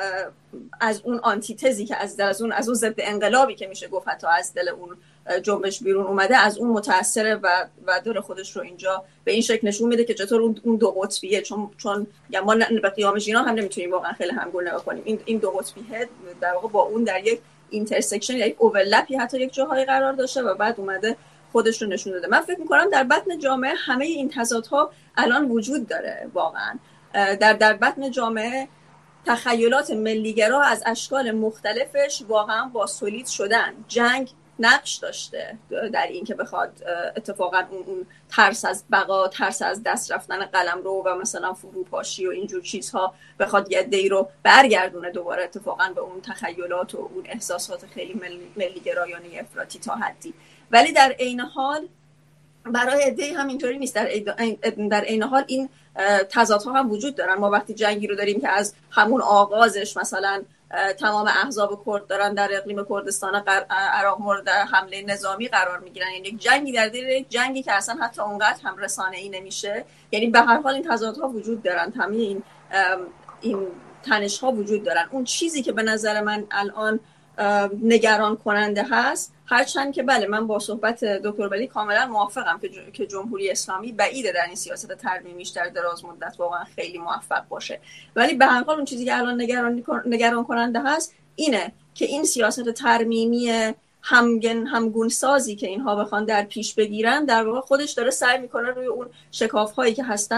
از اون آنتیتزی که از از اون از اون ضد انقلابی که میشه گفت حتی از دل اون جنبش بیرون اومده، از اون متأثره و و دور خودش رو اینجا به این شکل نشون میده که چطور اون اون دو قطبیه. چون چون یا ما به قیام ژینا هم نمیتونیم واقعا خیلی همگون نگاه کنیم. این این دو قطبیه در واقع با اون در یک اینترسکشن یا یک اوورلپی حتی یک جاهایی قرار داشته و بعد اومده خودش رو نشون داده. من فکر می‌کنم در بطن جامعه همه این تضادها الان وجود داره واقعا. در در بطن جامعه تخیلات ملیگرا از اشکال مختلفش واقعا با سولید شدن. جنگ نقش داشته در این که بخواد اتفاقا اون, اون ترس از بقا، ترس از دست رفتن قلمرو و مثلا فروپاشی و اینجور چیزها بخواد یه دی رو برگردونه دوباره اتفاقا به اون تخیلات و اون احساسات خیلی ملی, ملی گرایانه افراطی تا حدی. ولی در عین حال برای عده‌ای هم اینطوری نیست. در در عین حال این تضادها هم وجود دارن. ما وقتی جنگی رو داریم که از همون آغازش مثلا تمام احزاب کرد دارن در اقلیم کردستان عراق مورد حمله نظامی قرار میگیرن، یعنی یک جنگی در دل یک جنگی که اصلا حتی اونقدر هم رسانه‌ای نمیشه. یعنی به هر حال این تضادها وجود دارن، همه این این تنش‌ها وجود دارن. اون چیزی که به نظر من الان نگران کننده هست، هرچند که بله من با صحبت دکتر ولی کاملا موافقم که جمهوری اسلامی بعیده در این سیاست ترمیمیش در دراز مدت واقعا خیلی موفق باشه، ولی به هر حال اون چیزی که الان نگران نگران کننده هست اینه که این سیاست ترمیمی همگن همگون سازی که اینها بخوان در پیش بگیرن در واقع خودش داره سعی میکنه روی اون شکاف‌هایی که هستن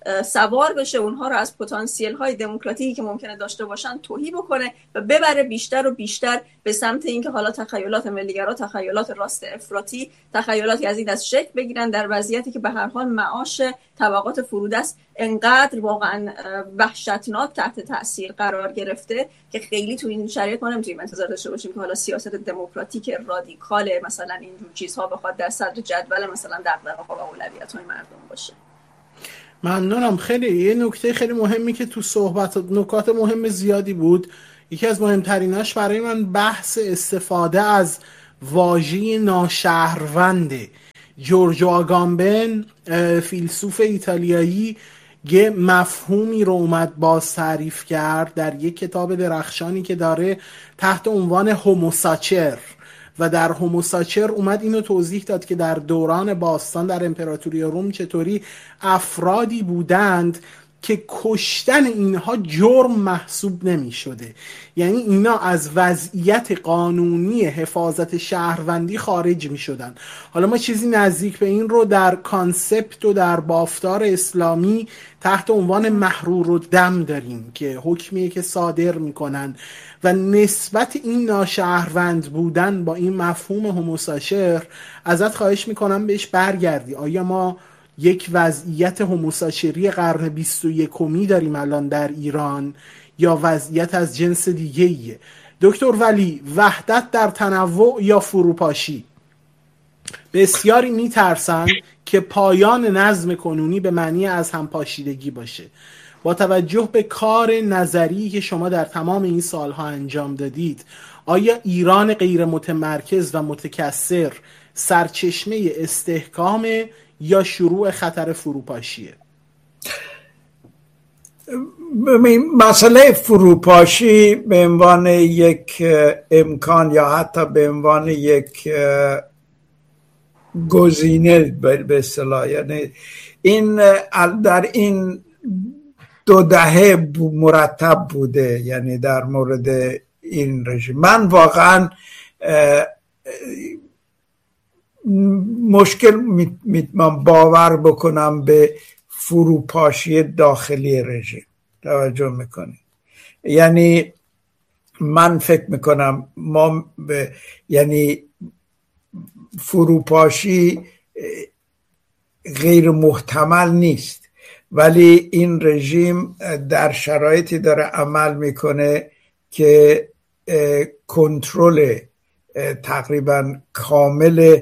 سوار بشه، اونها رو از پتانسیل های دموکراتیکی که ممکنه داشته باشن تهی بکنه و ببره بیشتر و بیشتر به سمت اینکه حالا تخیلات ملیگرا، تخیلات راست افراطی، تخیلاتی از این دست شکل بگیرن در وضعیتی که به هر حال معاش طبقات فرودست انقدر واقعا وحشتناک تحت تاثیر قرار گرفته که خیلی تو این شرایط ما نمیتونیم انتظار داشته باشیم که حالا سیاست دموکراتیک رادیکال مثلا اینجور چیزها بخواد در صدر جدول مثلا دغدغه‌ها و اولویت‌های مردم باشه. ممنونم. خیلی یه نکته خیلی مهمی که تو صحبت، نکات مهم زیادی بود، یکی از مهمتریناش برای من بحث استفاده از واژه ناشهرونده. جورجو آگامبن فیلسوف ایتالیایی یه مفهومی رو اومد باز تعریف کرد در یک کتاب درخشانی که داره تحت عنوان هوموساچر، و در هوموساچر اومد اینو توضیح داد که در دوران باستان در امپراتوری روم چطوری افرادی بودند که کشتن اینها جرم محسوب نمی شده، یعنی اینا از وضعیت قانونی حفاظت شهروندی خارج می شدن. حالا ما چیزی نزدیک به این رو در کانسپت و در بافتار اسلامی تحت عنوان محرور و دم داریم که حکمیه که صادر می کنن و نسبت این ناشهروند بودن با این مفهوم هوموساچر ازت خواهش می کنم بهش برگردی. آیا ما یک وضعیت هوموساچری قرن بیست و یکمی داریم الان در ایران یا وضعیت از جنس دیگه ایه؟ دکتر ولی، وحدت در تنوع یا فروپاشی؟ بسیاری میترسن که پایان نظم کنونی به معنی از هم پاشیدگی باشه. با توجه به کار نظری که شما در تمام این سالها انجام دادید، آیا ایران غیر متمرکز و متکثر سرچشمه استحکام یا شروع خطر فروپاشیه؟ مسئله فروپاشی به عنوان یک امکان یا حتی به عنوان یک گزینه به اصطلاح، یعنی این در این دو دهه مرتب بوده، یعنی در مورد این رژیم من واقعا مشکل میتونم باور بکنم به فروپاشی داخلی رژیم. توجه میکنید؟ یعنی من فکر میکنم ما به یعنی فروپاشی غیر محتمل نیست، ولی این رژیم در شرایطی داره عمل میکنه که کنترل تقریبا کامل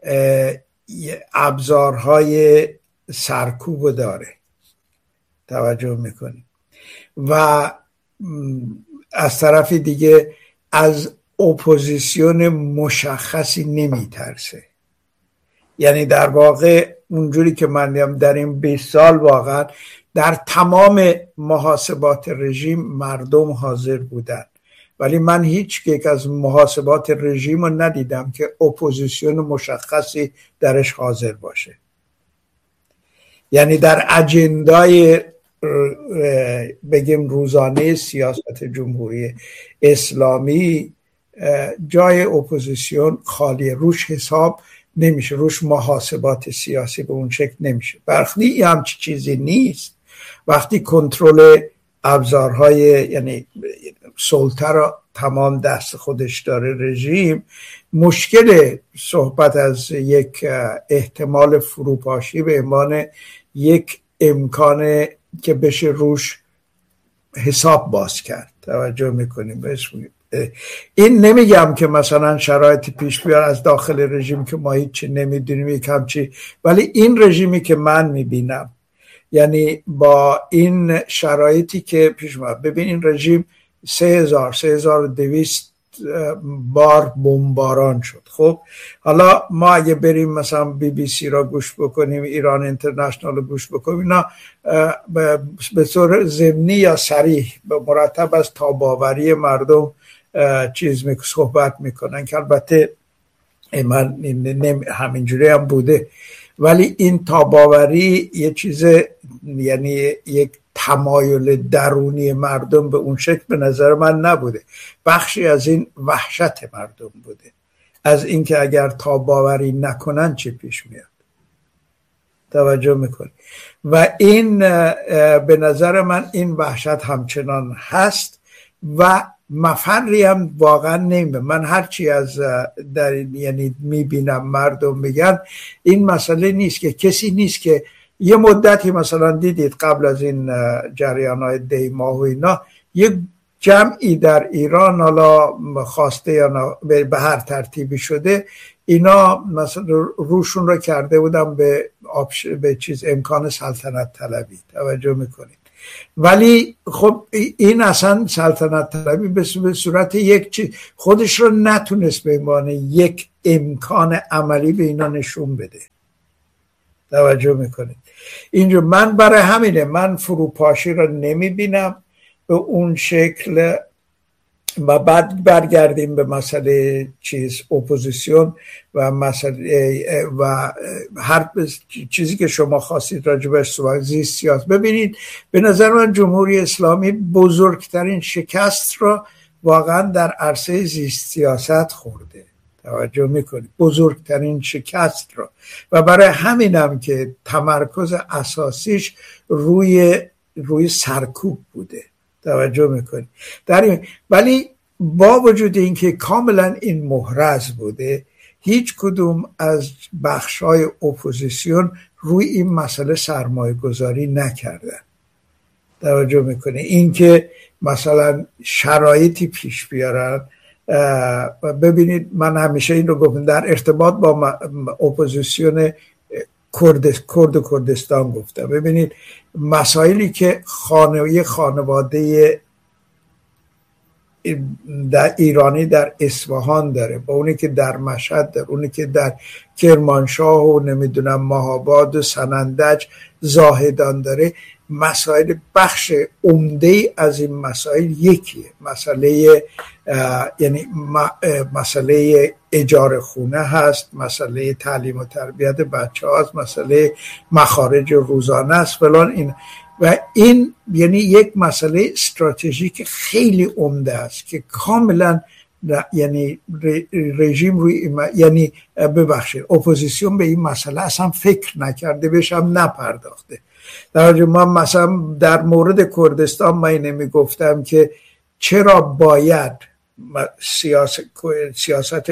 ابزارهای سرکوب داره. توجه میکنی؟ و از طرف دیگه از اپوزیسیون مشخصی نمیترسه. یعنی در واقع اونجوری که من دیدم در این بیست سال واقعا در تمام محاسبات رژیم مردم حاضر بودن، ولی من هیچ یک از محاسبات رژیم رو ندیدم که اپوزیسیون مشخصی درش حاضر باشه. یعنی در اجندای بگیم روزانه سیاست جمهوری اسلامی جای اپوزیسیون خالیه، روش حساب نمیشه، روش محاسبات سیاسی به اون شکل نمیشه. برخی همچی چیزی نیست. وقتی کنترل ابزارهای یعنی سلطه را تمام دست خودش داره رژیم، مشکل صحبت از یک احتمال فروپاشی به عنوان یک امکان که بشه روش حساب باز کرد. توجه میکنیم؟ این نمیگم که مثلا شرایط پیش بیار از داخل رژیم که ما هیچی نمیدونیم یک همچی، ولی این رژیمی که من میبینم، یعنی با این شرایطی که پیش میاد، ببین این رژیم سه هزار سه هزار و دویست بار بمباران شد. خب حالا ما اگه بریم مثلا بی بی سی را گوش بکنیم، ایران اینترنشنال رو گوش بکنیم، اینا به طور ضمنی یا صریح به مرتب از تاباوری مردم چیز می صحبت میکنن که البته من همینجوری هم بوده، ولی این تاباوری یه چیز یعنی یک تمایل درونی مردم به اون شکل به نظر من نبوده. بخشی از این وحشت مردم بوده از اینکه اگر تاباوری نکنن چه پیش میاد. توجه میکنی و این به نظر من این وحشت همچنان هست و مفری هم واقعا نمیده. من هرچی از در یعنی میبینم مردم میگن این مسئله نیست که کسی نیست که یه مدتی مثلا دیدید قبل از این جریان های دی ماه و اینا یه جمعی در ایران حالا خواسته یا به هر ترتیبی شده اینا مثلا روشون رو کرده بودن به به چیز امکان سلطنت طلبی. توجه میکنید ولی خب این اصلا سلطنت طلبی به صورت یک چیز خودش رو نتونست به عنوان یک امکان عملی به اینا نشون بده. توجه میکنید اینجا من برای همینه من فروپاشی رو نمیبینم به اون شکل و بعد برگردیم به مسئله چیز اپوزیسیون و مسئله و هر چیزی که شما خواستید راجبش صحبت زیست سیاست. ببینید به نظر من جمهوری اسلامی بزرگترین شکست را واقعا در عرصه زیست سیاست خورده. توجه میکنید بزرگترین شکست را و برای همینم که تمرکز اساسیش روی روی سرکوب بوده. توجه میکنید در این ولی با وجود اینکه کاملا این محرز بوده هیچ کدوم از بخشای اپوزیسیون روی این مسئله سرمایه گذاری نکردن. توجه میکنید اینکه مثلا شرایطی پیش بیارن. ببینید من همیشه این رو گفتم در ارتباط با اپوزیسیون کرد کرد کردستان گفتم. ببینید مسائلی که خانواده خانواده در ایرانی در اصفهان داره با اونی که در مشهد داره اونی که در کرمانشاه و نمیدونم مهاباد و سنندج زاهدان داره مسائل بخش عمده از این مسائل یکیه مسئله یعنی مسئله اجاره خونه هست مسئله تعلیم و تربیت بچه هاست مسئله مخارج روزانه است فلان این و این یعنی یک مسئله استراتژیک خیلی عمده است که کاملا یعنی رژیم روی یعنی ببخشید اپوزیسیون به این مسئله اصلا فکر نکرده بهش هم نپرداخته. در ما مثلا در مورد کردستان من نمی گفتم که چرا باید سیاست سیاست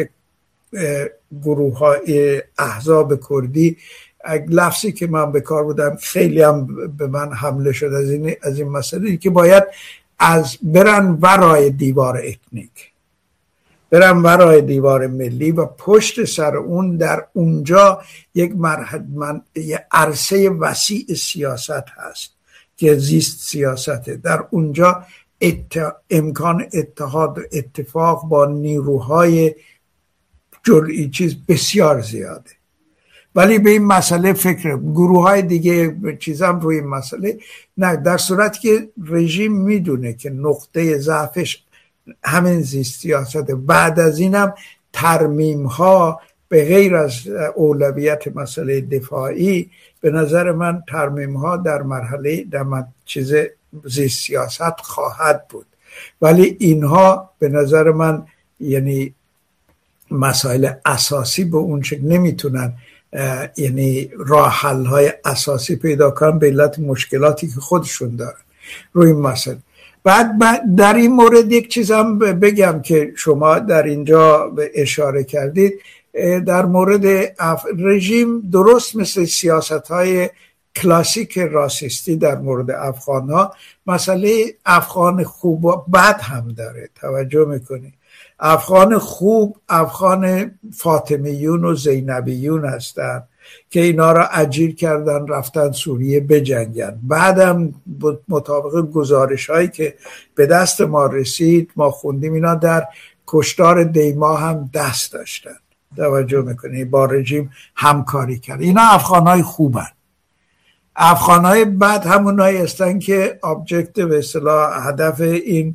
گروه های احزاب کردی لفظی که من به کار بودم خیلی هم به من حمله شد از این از این مسئله که باید از برن ورای دیوار اتنیک برن ورای دیوار ملی و پشت سر اون در اونجا یک مرحله من یک عرصه وسیع سیاست هست که زیست سیاسته در اونجا ات... امکان اتحاد و اتفاق با نیروهای جرئی چیز بسیار زیاده. ولی به این مسئله فکر گروه های دیگه چیزم روی این مسئله نه در صورتی که رژیم میدونه که نقطه ضعفش همین زیست سیاسته. بعد از اینم ترمیم ها به غیر از اولویت مسئله دفاعی به نظر من ترمیم ها در مرحله در چیز زیست سیاست خواهد بود ولی اینها به نظر من یعنی مسائل اساسی به اون شکل نمیتونن یعنی راه حل های اساسی پیدا کنن به علت مشکلاتی که خودشون دارن روی این مسئله. بعد در این مورد یک چیزم بگم که شما در اینجا اشاره کردید در مورد رژیم درست مثل سیاست های کلاسیک راسیستی در مورد افغان ها مسئله افغان خوب و بد هم داره. توجه میکنی افغان خوب افغان فاطمیون و زینبیون هستن که اینا را اجیر کردن رفتن سوریه بجنگن. بعدم مطابق گزارش هایی که به دست ما رسید ما خوندیم اینا در کشتار دیما هم دست داشتن. توجه میکنی با رژیم همکاری کرد. اینا افغان های خوبن. افغان های بد همون هایی هستن که آبجکت به اصطلاح هدف این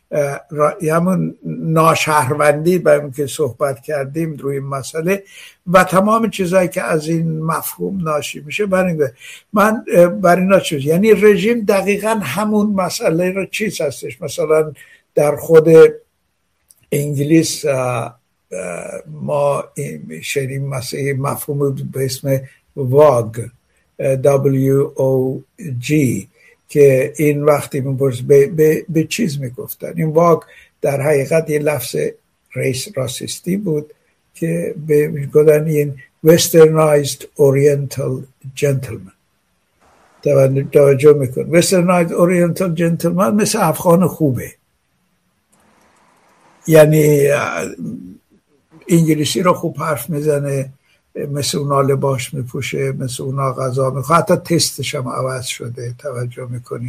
همون ناشهروندی با اون که صحبت کردیم روی مسئله و تمام چیزایی که از این مفهوم ناشی میشه برای من برای اینا چیز یعنی رژیم دقیقا همون مسئله رو چیز هستش. مثلا در خود انگلیس ما شنیدیم مسئله مفهوم به اسم واگ دبلیو او جی که این وقتی میپرس به, به, به چیز میگفتن. این واگ در حقیقت یه لفظ ریس راسیستی بود که به میگفتن این westernized oriental gentleman. توجه میکن westernized oriental gentleman مثل افغان خوبه، یعنی انگلیسی رو خوب حرف میزنه، مثل اونا لباس میپوشه، مثل اونا غذا میخواه، حتی تستش هم عوض شده، توجه میکنی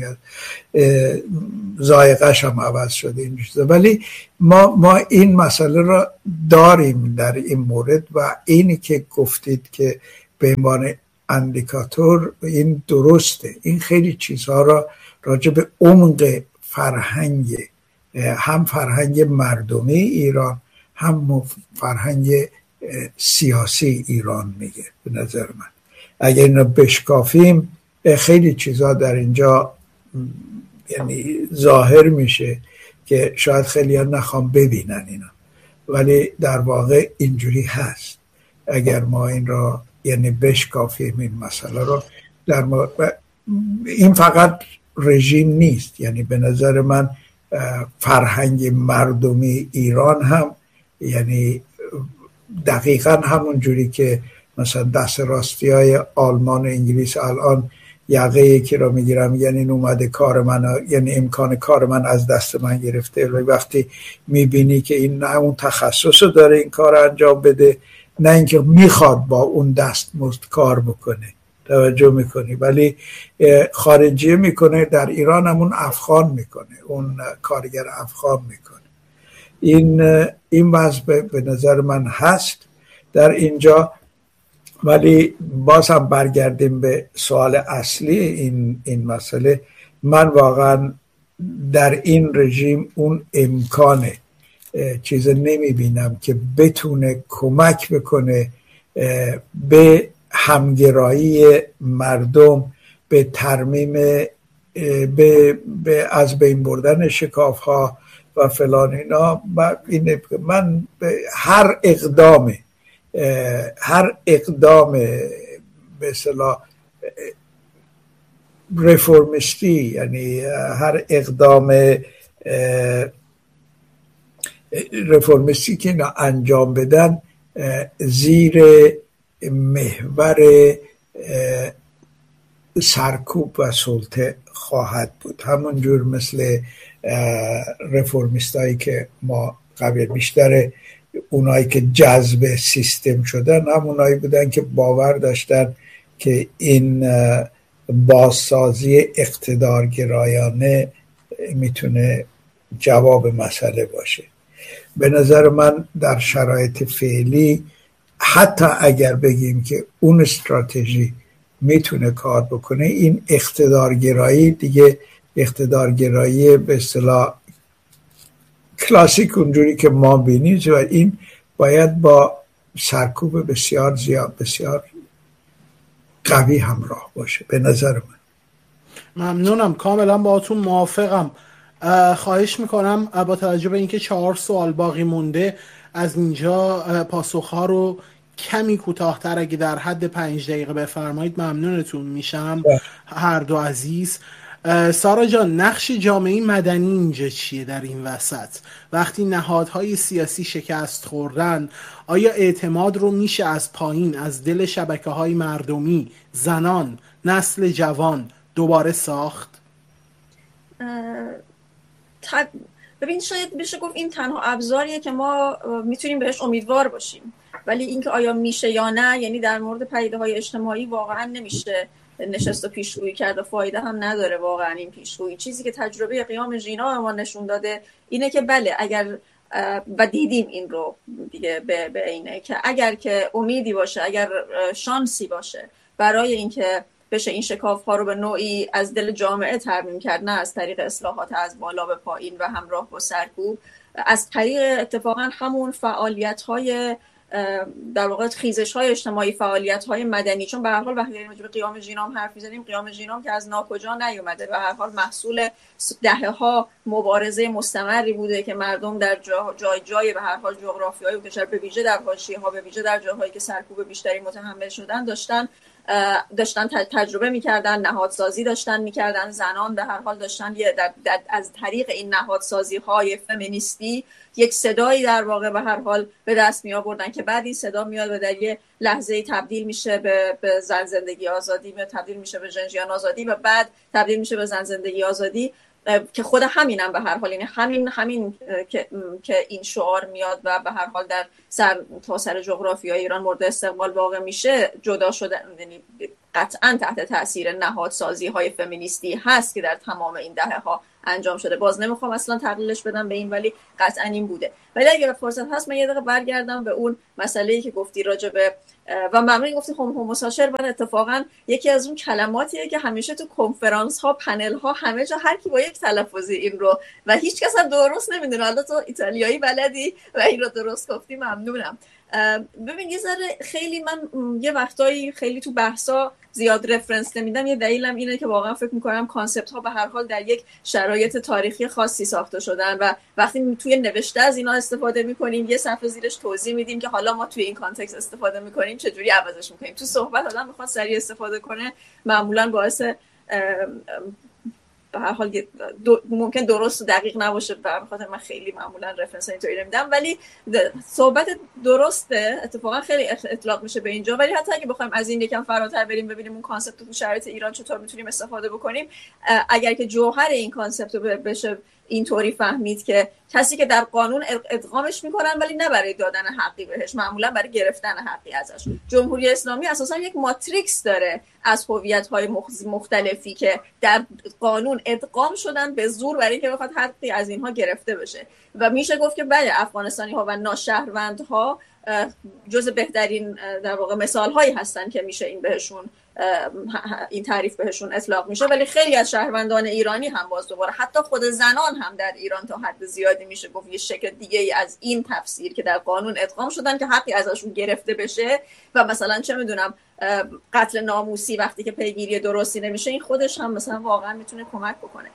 ذائقه‌ش هم عوض شده این چیزا. ولی ما ما این مسئله رو داریم در این مورد و اینی که گفتید که به عنوان اندیکاتور این درسته. این خیلی چیزها را راجع به عمق فرهنگ، هم فرهنگ مردمی ایران هم فرهنگ سیاسی ایران میگه. به نظر من اگر اینو بشکافیم خیلی چیزا در اینجا یعنی ظاهر میشه که شاید خیلی ها نخوام ببینن اینا، ولی در واقع اینجوری هست. اگر ما این را یعنی بشکافیم این مسئله رو در ما... این فقط رژیم نیست، یعنی به نظر من فرهنگ مردمی ایران هم یعنی دقیقا همون جوری که مثلا دست راستی های آلمان و انگلیس الان یقه یکی رو میگیرم یعنی این اومده کار من، یعنی امکان کار من از دست من گرفته. وقتی میبینی که این نه اون تخصص رو داره این کار انجام بده، نه اینکه میخواد با اون دست مست کار بکنه، توجه میکنی، ولی خارجی میکنه، در ایران همون افغان میکنه، اون کارگر افغان میکنه. این این وضع به نظر من هست در اینجا. ولی باز هم برگردیم به سوال اصلی این این مسئله. من واقعا در این رژیم اون امکان چیز نمیبینم که بتونه کمک بکنه به همگرایی مردم، به ترمیم، به, به از بین بردن شکاف ها و فلان اینا. این من به هر اقدام هر اقدام به اصطلاح رفرمیستی، یعنی هر اقدام رفرمیستی که اینا انجام بدن زیر محور سرکوب و سلطه خواهد بود. همون جور مثل رفرمیستایی که ما قبل بیشتر اونایی که جذب سیستم شدن همونایی بودن که باور داشتن که این بازسازی اقتدارگرایانه میتونه جواب مسئله باشه. به نظر من در شرایط فعلی حتی اگر بگیم که اون استراتژی میتونه کار بکنه، این اقتدارگرایی دیگه اقتدارگرایی به اصطلاح کلاسیک اونجوری که ما بینیم و این باید با سرکوب بسیار زیاد بسیار قوی همراه باشه به نظر من. ممنونم، کاملا باهاتون موافقم. خواهش میکنم با توجه به اینکه چهار سوال باقی مونده از اینجا پاسخها رو کمی کوتاه‌تر اگه در حد پنج دقیقه بفرمایید ممنونتون میشم هر دو عزیز. سارا جان، نقش جامعه مدنی اینجا چیه در این وسط؟ وقتی نهادهای سیاسی شکست خوردن، آیا اعتماد رو میشه از پایین، از دل شبکه‌های مردمی، زنان، نسل جوان دوباره ساخت؟ تب... ببین شاید بشه گفت این تنها ابزاریه که ما میتونیم بهش امیدوار باشیم، ولی اینکه آیا میشه یا نه، یعنی در مورد پدیده‌های اجتماعی واقعا نمیشه نشست و پیشگویی کرد و فایده هم نداره واقعا این پیشگویی. چیزی که تجربه قیام ژینا به ما نشون داده اینه که بله اگر و دیدیم این رو دیگه به به اینه که اگر که امیدی باشه، اگر شانسی باشه برای اینکه بشه این شکاف ها رو به نوعی از دل جامعه ترمیم کرد، نه از طریق اصلاحات از بالا به پایین و همراه با سرکوب، از طریق اتفاقا همون فعالیت های در واقع خیزش های اجتماعی، فعالیت های مدنی. چون به هر حال وقتی راجع به قیام ژینام حرف میزنیم، قیام ژینام که از ناکجا نیومده، به هر حال محصول دهه ها مبارزه مستمری بوده که مردم در جا جای جای به هر حال جغرافیایی کشور، به ویژه در حاشیه ها، به ویژه در جاهایی که سرکوب بیشتری متحمل شدن، داشتن داشتن تجربه میکردن، نهادسازی داشتن میکردن. زنان به هر حال داشتن یه در در از طریق این نهادسازی های فمینیستی یک صدایی در واقع به هر حال به دست می آوردن که بعد این صدا میاد و در یه لحظه تبدیل میشه به به زن زندگی آزادی، میاد تبدیل میشه به ژنژیان آزادی و بعد تبدیل میشه به زن زندگی آزادی، که خود همینم به هر حال یعنی همین همین که که این شعار میاد و به هر حال در سر تا سر جغرافیای ایران مورد استقبال واقع میشه، جدا شده، یعنی قطعا تحت تاثیر نهادسازی های فمینیستی هست که در تمام این دهه ها انجام شده. باز نمیخوام اصلا تقلیلش بدم به این، ولی قطعا این بوده. ولی اگه فرصت هست من یه دقیقه برگردم به اون مسئله‌ای که گفتی راجع به و ممنون گفتی هوموساشر. و اتفاقا یکی از اون کلماتیه که همیشه تو کنفرانس ها، پنل ها، همه جا هر کی با یک تلفظی این رو و هیچ کس هم درست نمیدونه. حالا تو ایتالیایی بلدی و این رو درست گفتی، ممنونم. ببین یه ذره خیلی من یه وقتایی خیلی تو بحثا زیاد رفرنس نمیدم. یه دلیلم اینه که واقعا فکر میکنم کانسپت ها به هر حال در یک شرایط تاریخی خاصی ساخته شدن و وقتی توی نوشته از اینا استفاده میکنیم یه صفحه زیرش توضیح میدیم که حالا ما توی این کانتکست استفاده میکنیم چجوری عوضش میکنیم. تو صحبت آدم میخواد سریع استفاده کنه، معمولا باعث به هر حال دو ممکن درست و دقیق نباشه، به خاطر من خیلی معمولا رفرنس اینطوری نمیدم، ولی صحبت درسته. اتفاقا خیلی اطلاق میشه به اینجا، ولی حتی اگه بخوایم از این یکم فراتر بریم ببینیم اون کانسپت رو تو شرایط ایران چطور میتونیم استفاده بکنیم، اگر که جوهر این کانسپت رو بشه اینطوری فهمید که کسی که در قانون ادغامش میکنن ولی نه برای دادن حقی بهش، معمولا برای گرفتن حقی ازش. جمهوری اسلامی اساسا یک ماتریکس داره از هویت‌های مختلفی که در قانون ادغام شدن به زور برای اینکه بخواد حقی از اینها گرفته بشه. و میشه گفت که بله افغانستانی‌ها و ناشهروندها جز بهترین در واقع مثال‌هایی هستن که میشه این بهشون این تعریف بهشون اطلاق میشه. ولی خیلی از شهروندان ایرانی هم باز دوباره حتی خود زنان هم در ایران تا حد زیادی میشه گفت یه شکل دیگه ای از این تفسیر که در قانون ادغام شدن که حقی ازشون گرفته بشه و مثلا چه میدونم قتل ناموسی وقتی که پیگیری درستی نمیشه، این خودش هم مثلا واقعا میتونه کمک بکنه.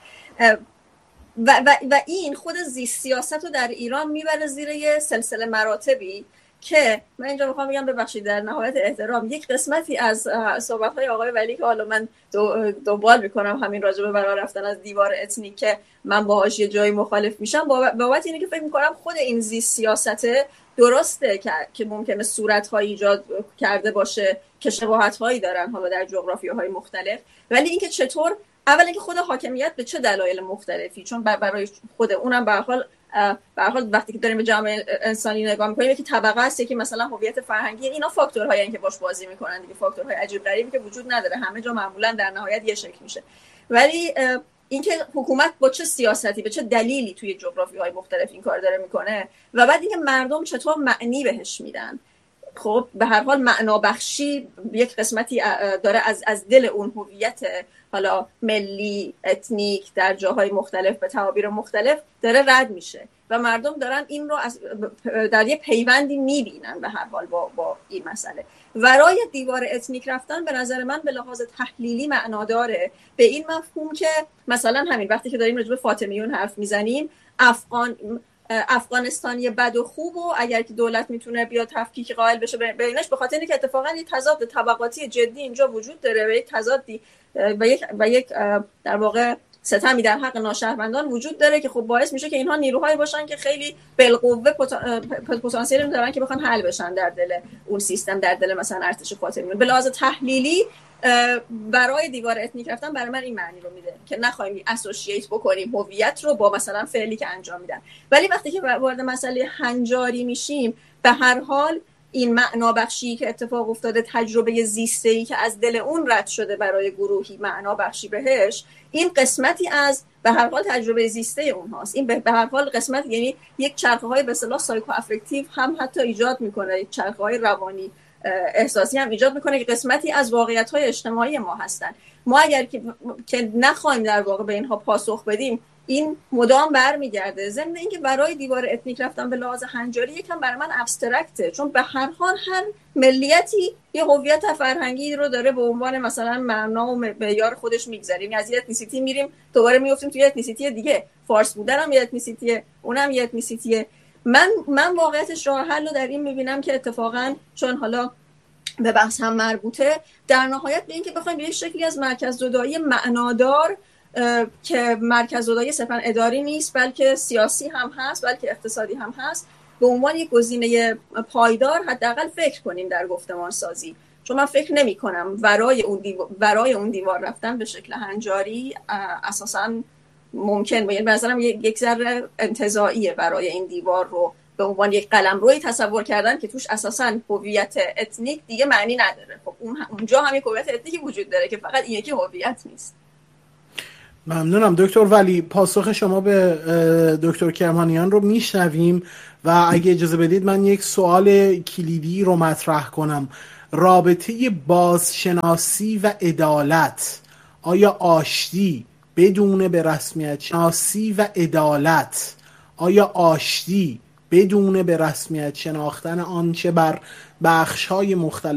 و, و, و این خود زیست سیاست رو در ایران میبره زیر یه سلسله مراتبی که من اینجا میخوام بگم ببخشید در نهایت احترام یک قسمتی از صحبت‌های آقای ولی که حالا من دنبال میکنم همین راجع به برا رفتن از دیوار اتنیک که من باهاش یه جایی مخالف میشم، بابت اینه که فکر میکنم خود این زیست سیاست درسته که که ممکنه صورت‌های ایجاد کرده باشه که شباهت‌هایی دارن حالا در جغرافیاهای مختلف، ولی اینکه چطور اولا اینکه خود حاکمیت به چه دلایل مختلفی، چون برای خود اونم به هر حال به هر حال وقتی که داریم به جامعه انسانی نگاه می‌کنیم یکی طبقه است، یکی مثلا هویت فرهنگی، اینا فاکتورهایی که باش بازی می‌کنن دیگه، فاکتورهای عجیب غریبی که وجود نداره، همه جا معمولا در نهایت یه شکل میشه. ولی اینکه حکومت با چه سیاستی به چه دلیلی توی جغرافی‌های مختلف این کار داره میکنه و بعد اینکه مردم چطور معنی بهش میدن. خب به هر حال معنا بخشی یک قسمتی داره از از دل اون هویت حالا ملی اتنیک در جاهای مختلف به تعابیر مختلف داره رد میشه و مردم دارن این رو از در یه پیوندی میبینن به هر حال با با این مسئله. ورای دیوار اتنیک رفتن به نظر من به لحاظ تحلیلی معنا داره به این مفهوم که مثلا همین وقتی که داریم راجع به فاطمیون حرف میزنیم، افغان افغانستانی بد و خوب و اگر که دولت میتونه بیاد تفکیک قائل بشه بینش، به خاطر اینکه اتفاقا یک تضاد طبقاتی جدی اینجا وجود داره و یک تضادی و یک و یک در واقع ستمی در حق ناشهروندان وجود داره که خب باعث میشه که اینها نیروهایی باشن که خیلی بالقوه پتانسیل دارن که بخوان حل بشن در دل اون سیستم، در دل مثلا ارتش فاطمیون. به لحاظ تحلیلی برای دیوار اتنیک رفتن برای من این معنی رو میده که نخوایم اسوسییت بکنیم هویت رو با مثلا فعلی که انجام میدن. ولی وقتی که وارد مسئله هنجاری میشیم، به هر حال این معنا بخشی که اتفاق افتاده، تجربه زیسته‌ای که از دل اون رد شده برای گروهی معنا بخشی بهش، این قسمتی از به هر حال تجربه زیسته اونهاست. این به هر حال قسمت یعنی یک چرخه‌های به اصطلاح سایکو افکتیو هم حتی ایجاد میکنه، یک چرخه‌های روانی احساسی هم ایجاد میکنه که قسمتی از واقعیت‌های اجتماعی ما هستن. ما اگر که, که نخوایم در واقع به اینها پاسخ بدیم، این مدام برمیگرده. ضمن اینکه برای دیوار اتنیک رفتن به لحاظ هنجاری یکم برای من ابسترکته، چون به هر حال هر ملیتی یه هویت فرهنگی رو داره به عنوان مثلا معنا و معیار خودش میگذاریم. از یه اتنیسیتی میریم دوباره میافتیم توی اتنیسیتی دیگه. فارس بودن هم یه اتنیسیتیه، اونم یه اتنیسیتیه. من من واقعیتش راه حل رو در این میبینم که اتفاقا چون حالا به بحث هم مربوطه، در نهایت به این که بخوایم به یک شکلی از مرکز زدایی معنادار که مرکز زدایی صرفاً اداری نیست بلکه سیاسی هم هست بلکه اقتصادی هم هست، به عنوان یک گزینه پایدار حداقل فکر کنیم در گفتمان سازی. چون من فکر نمی کنم ورای اون دیوار ورای اون دیوار رفتن به شکل هنجاری اساساً ممکن باشه. به نظرم یک ذره انتزاعیه برای این دیوار رو به عنوان یک قلمروی تصور کردن که توش اساساً هویت اتنیک دیگه معنی نداره. خب اون اونجا هم یک هویت اتنیکی وجود داره که فقط این یکی هویت نیست. ممنونم دکتر ولی. پاسخ شما به دکتر کرمانیان رو میشنویم و اگه اجازه بدید من یک سوال کلیدی رو مطرح کنم. رابطه بازشناسی و عدالت آیا آشتی بدون به رسمیت شناسی و عدالت آیا آشتی بدون به رسمیت شناختن آنچه بر بخش‌های مختلف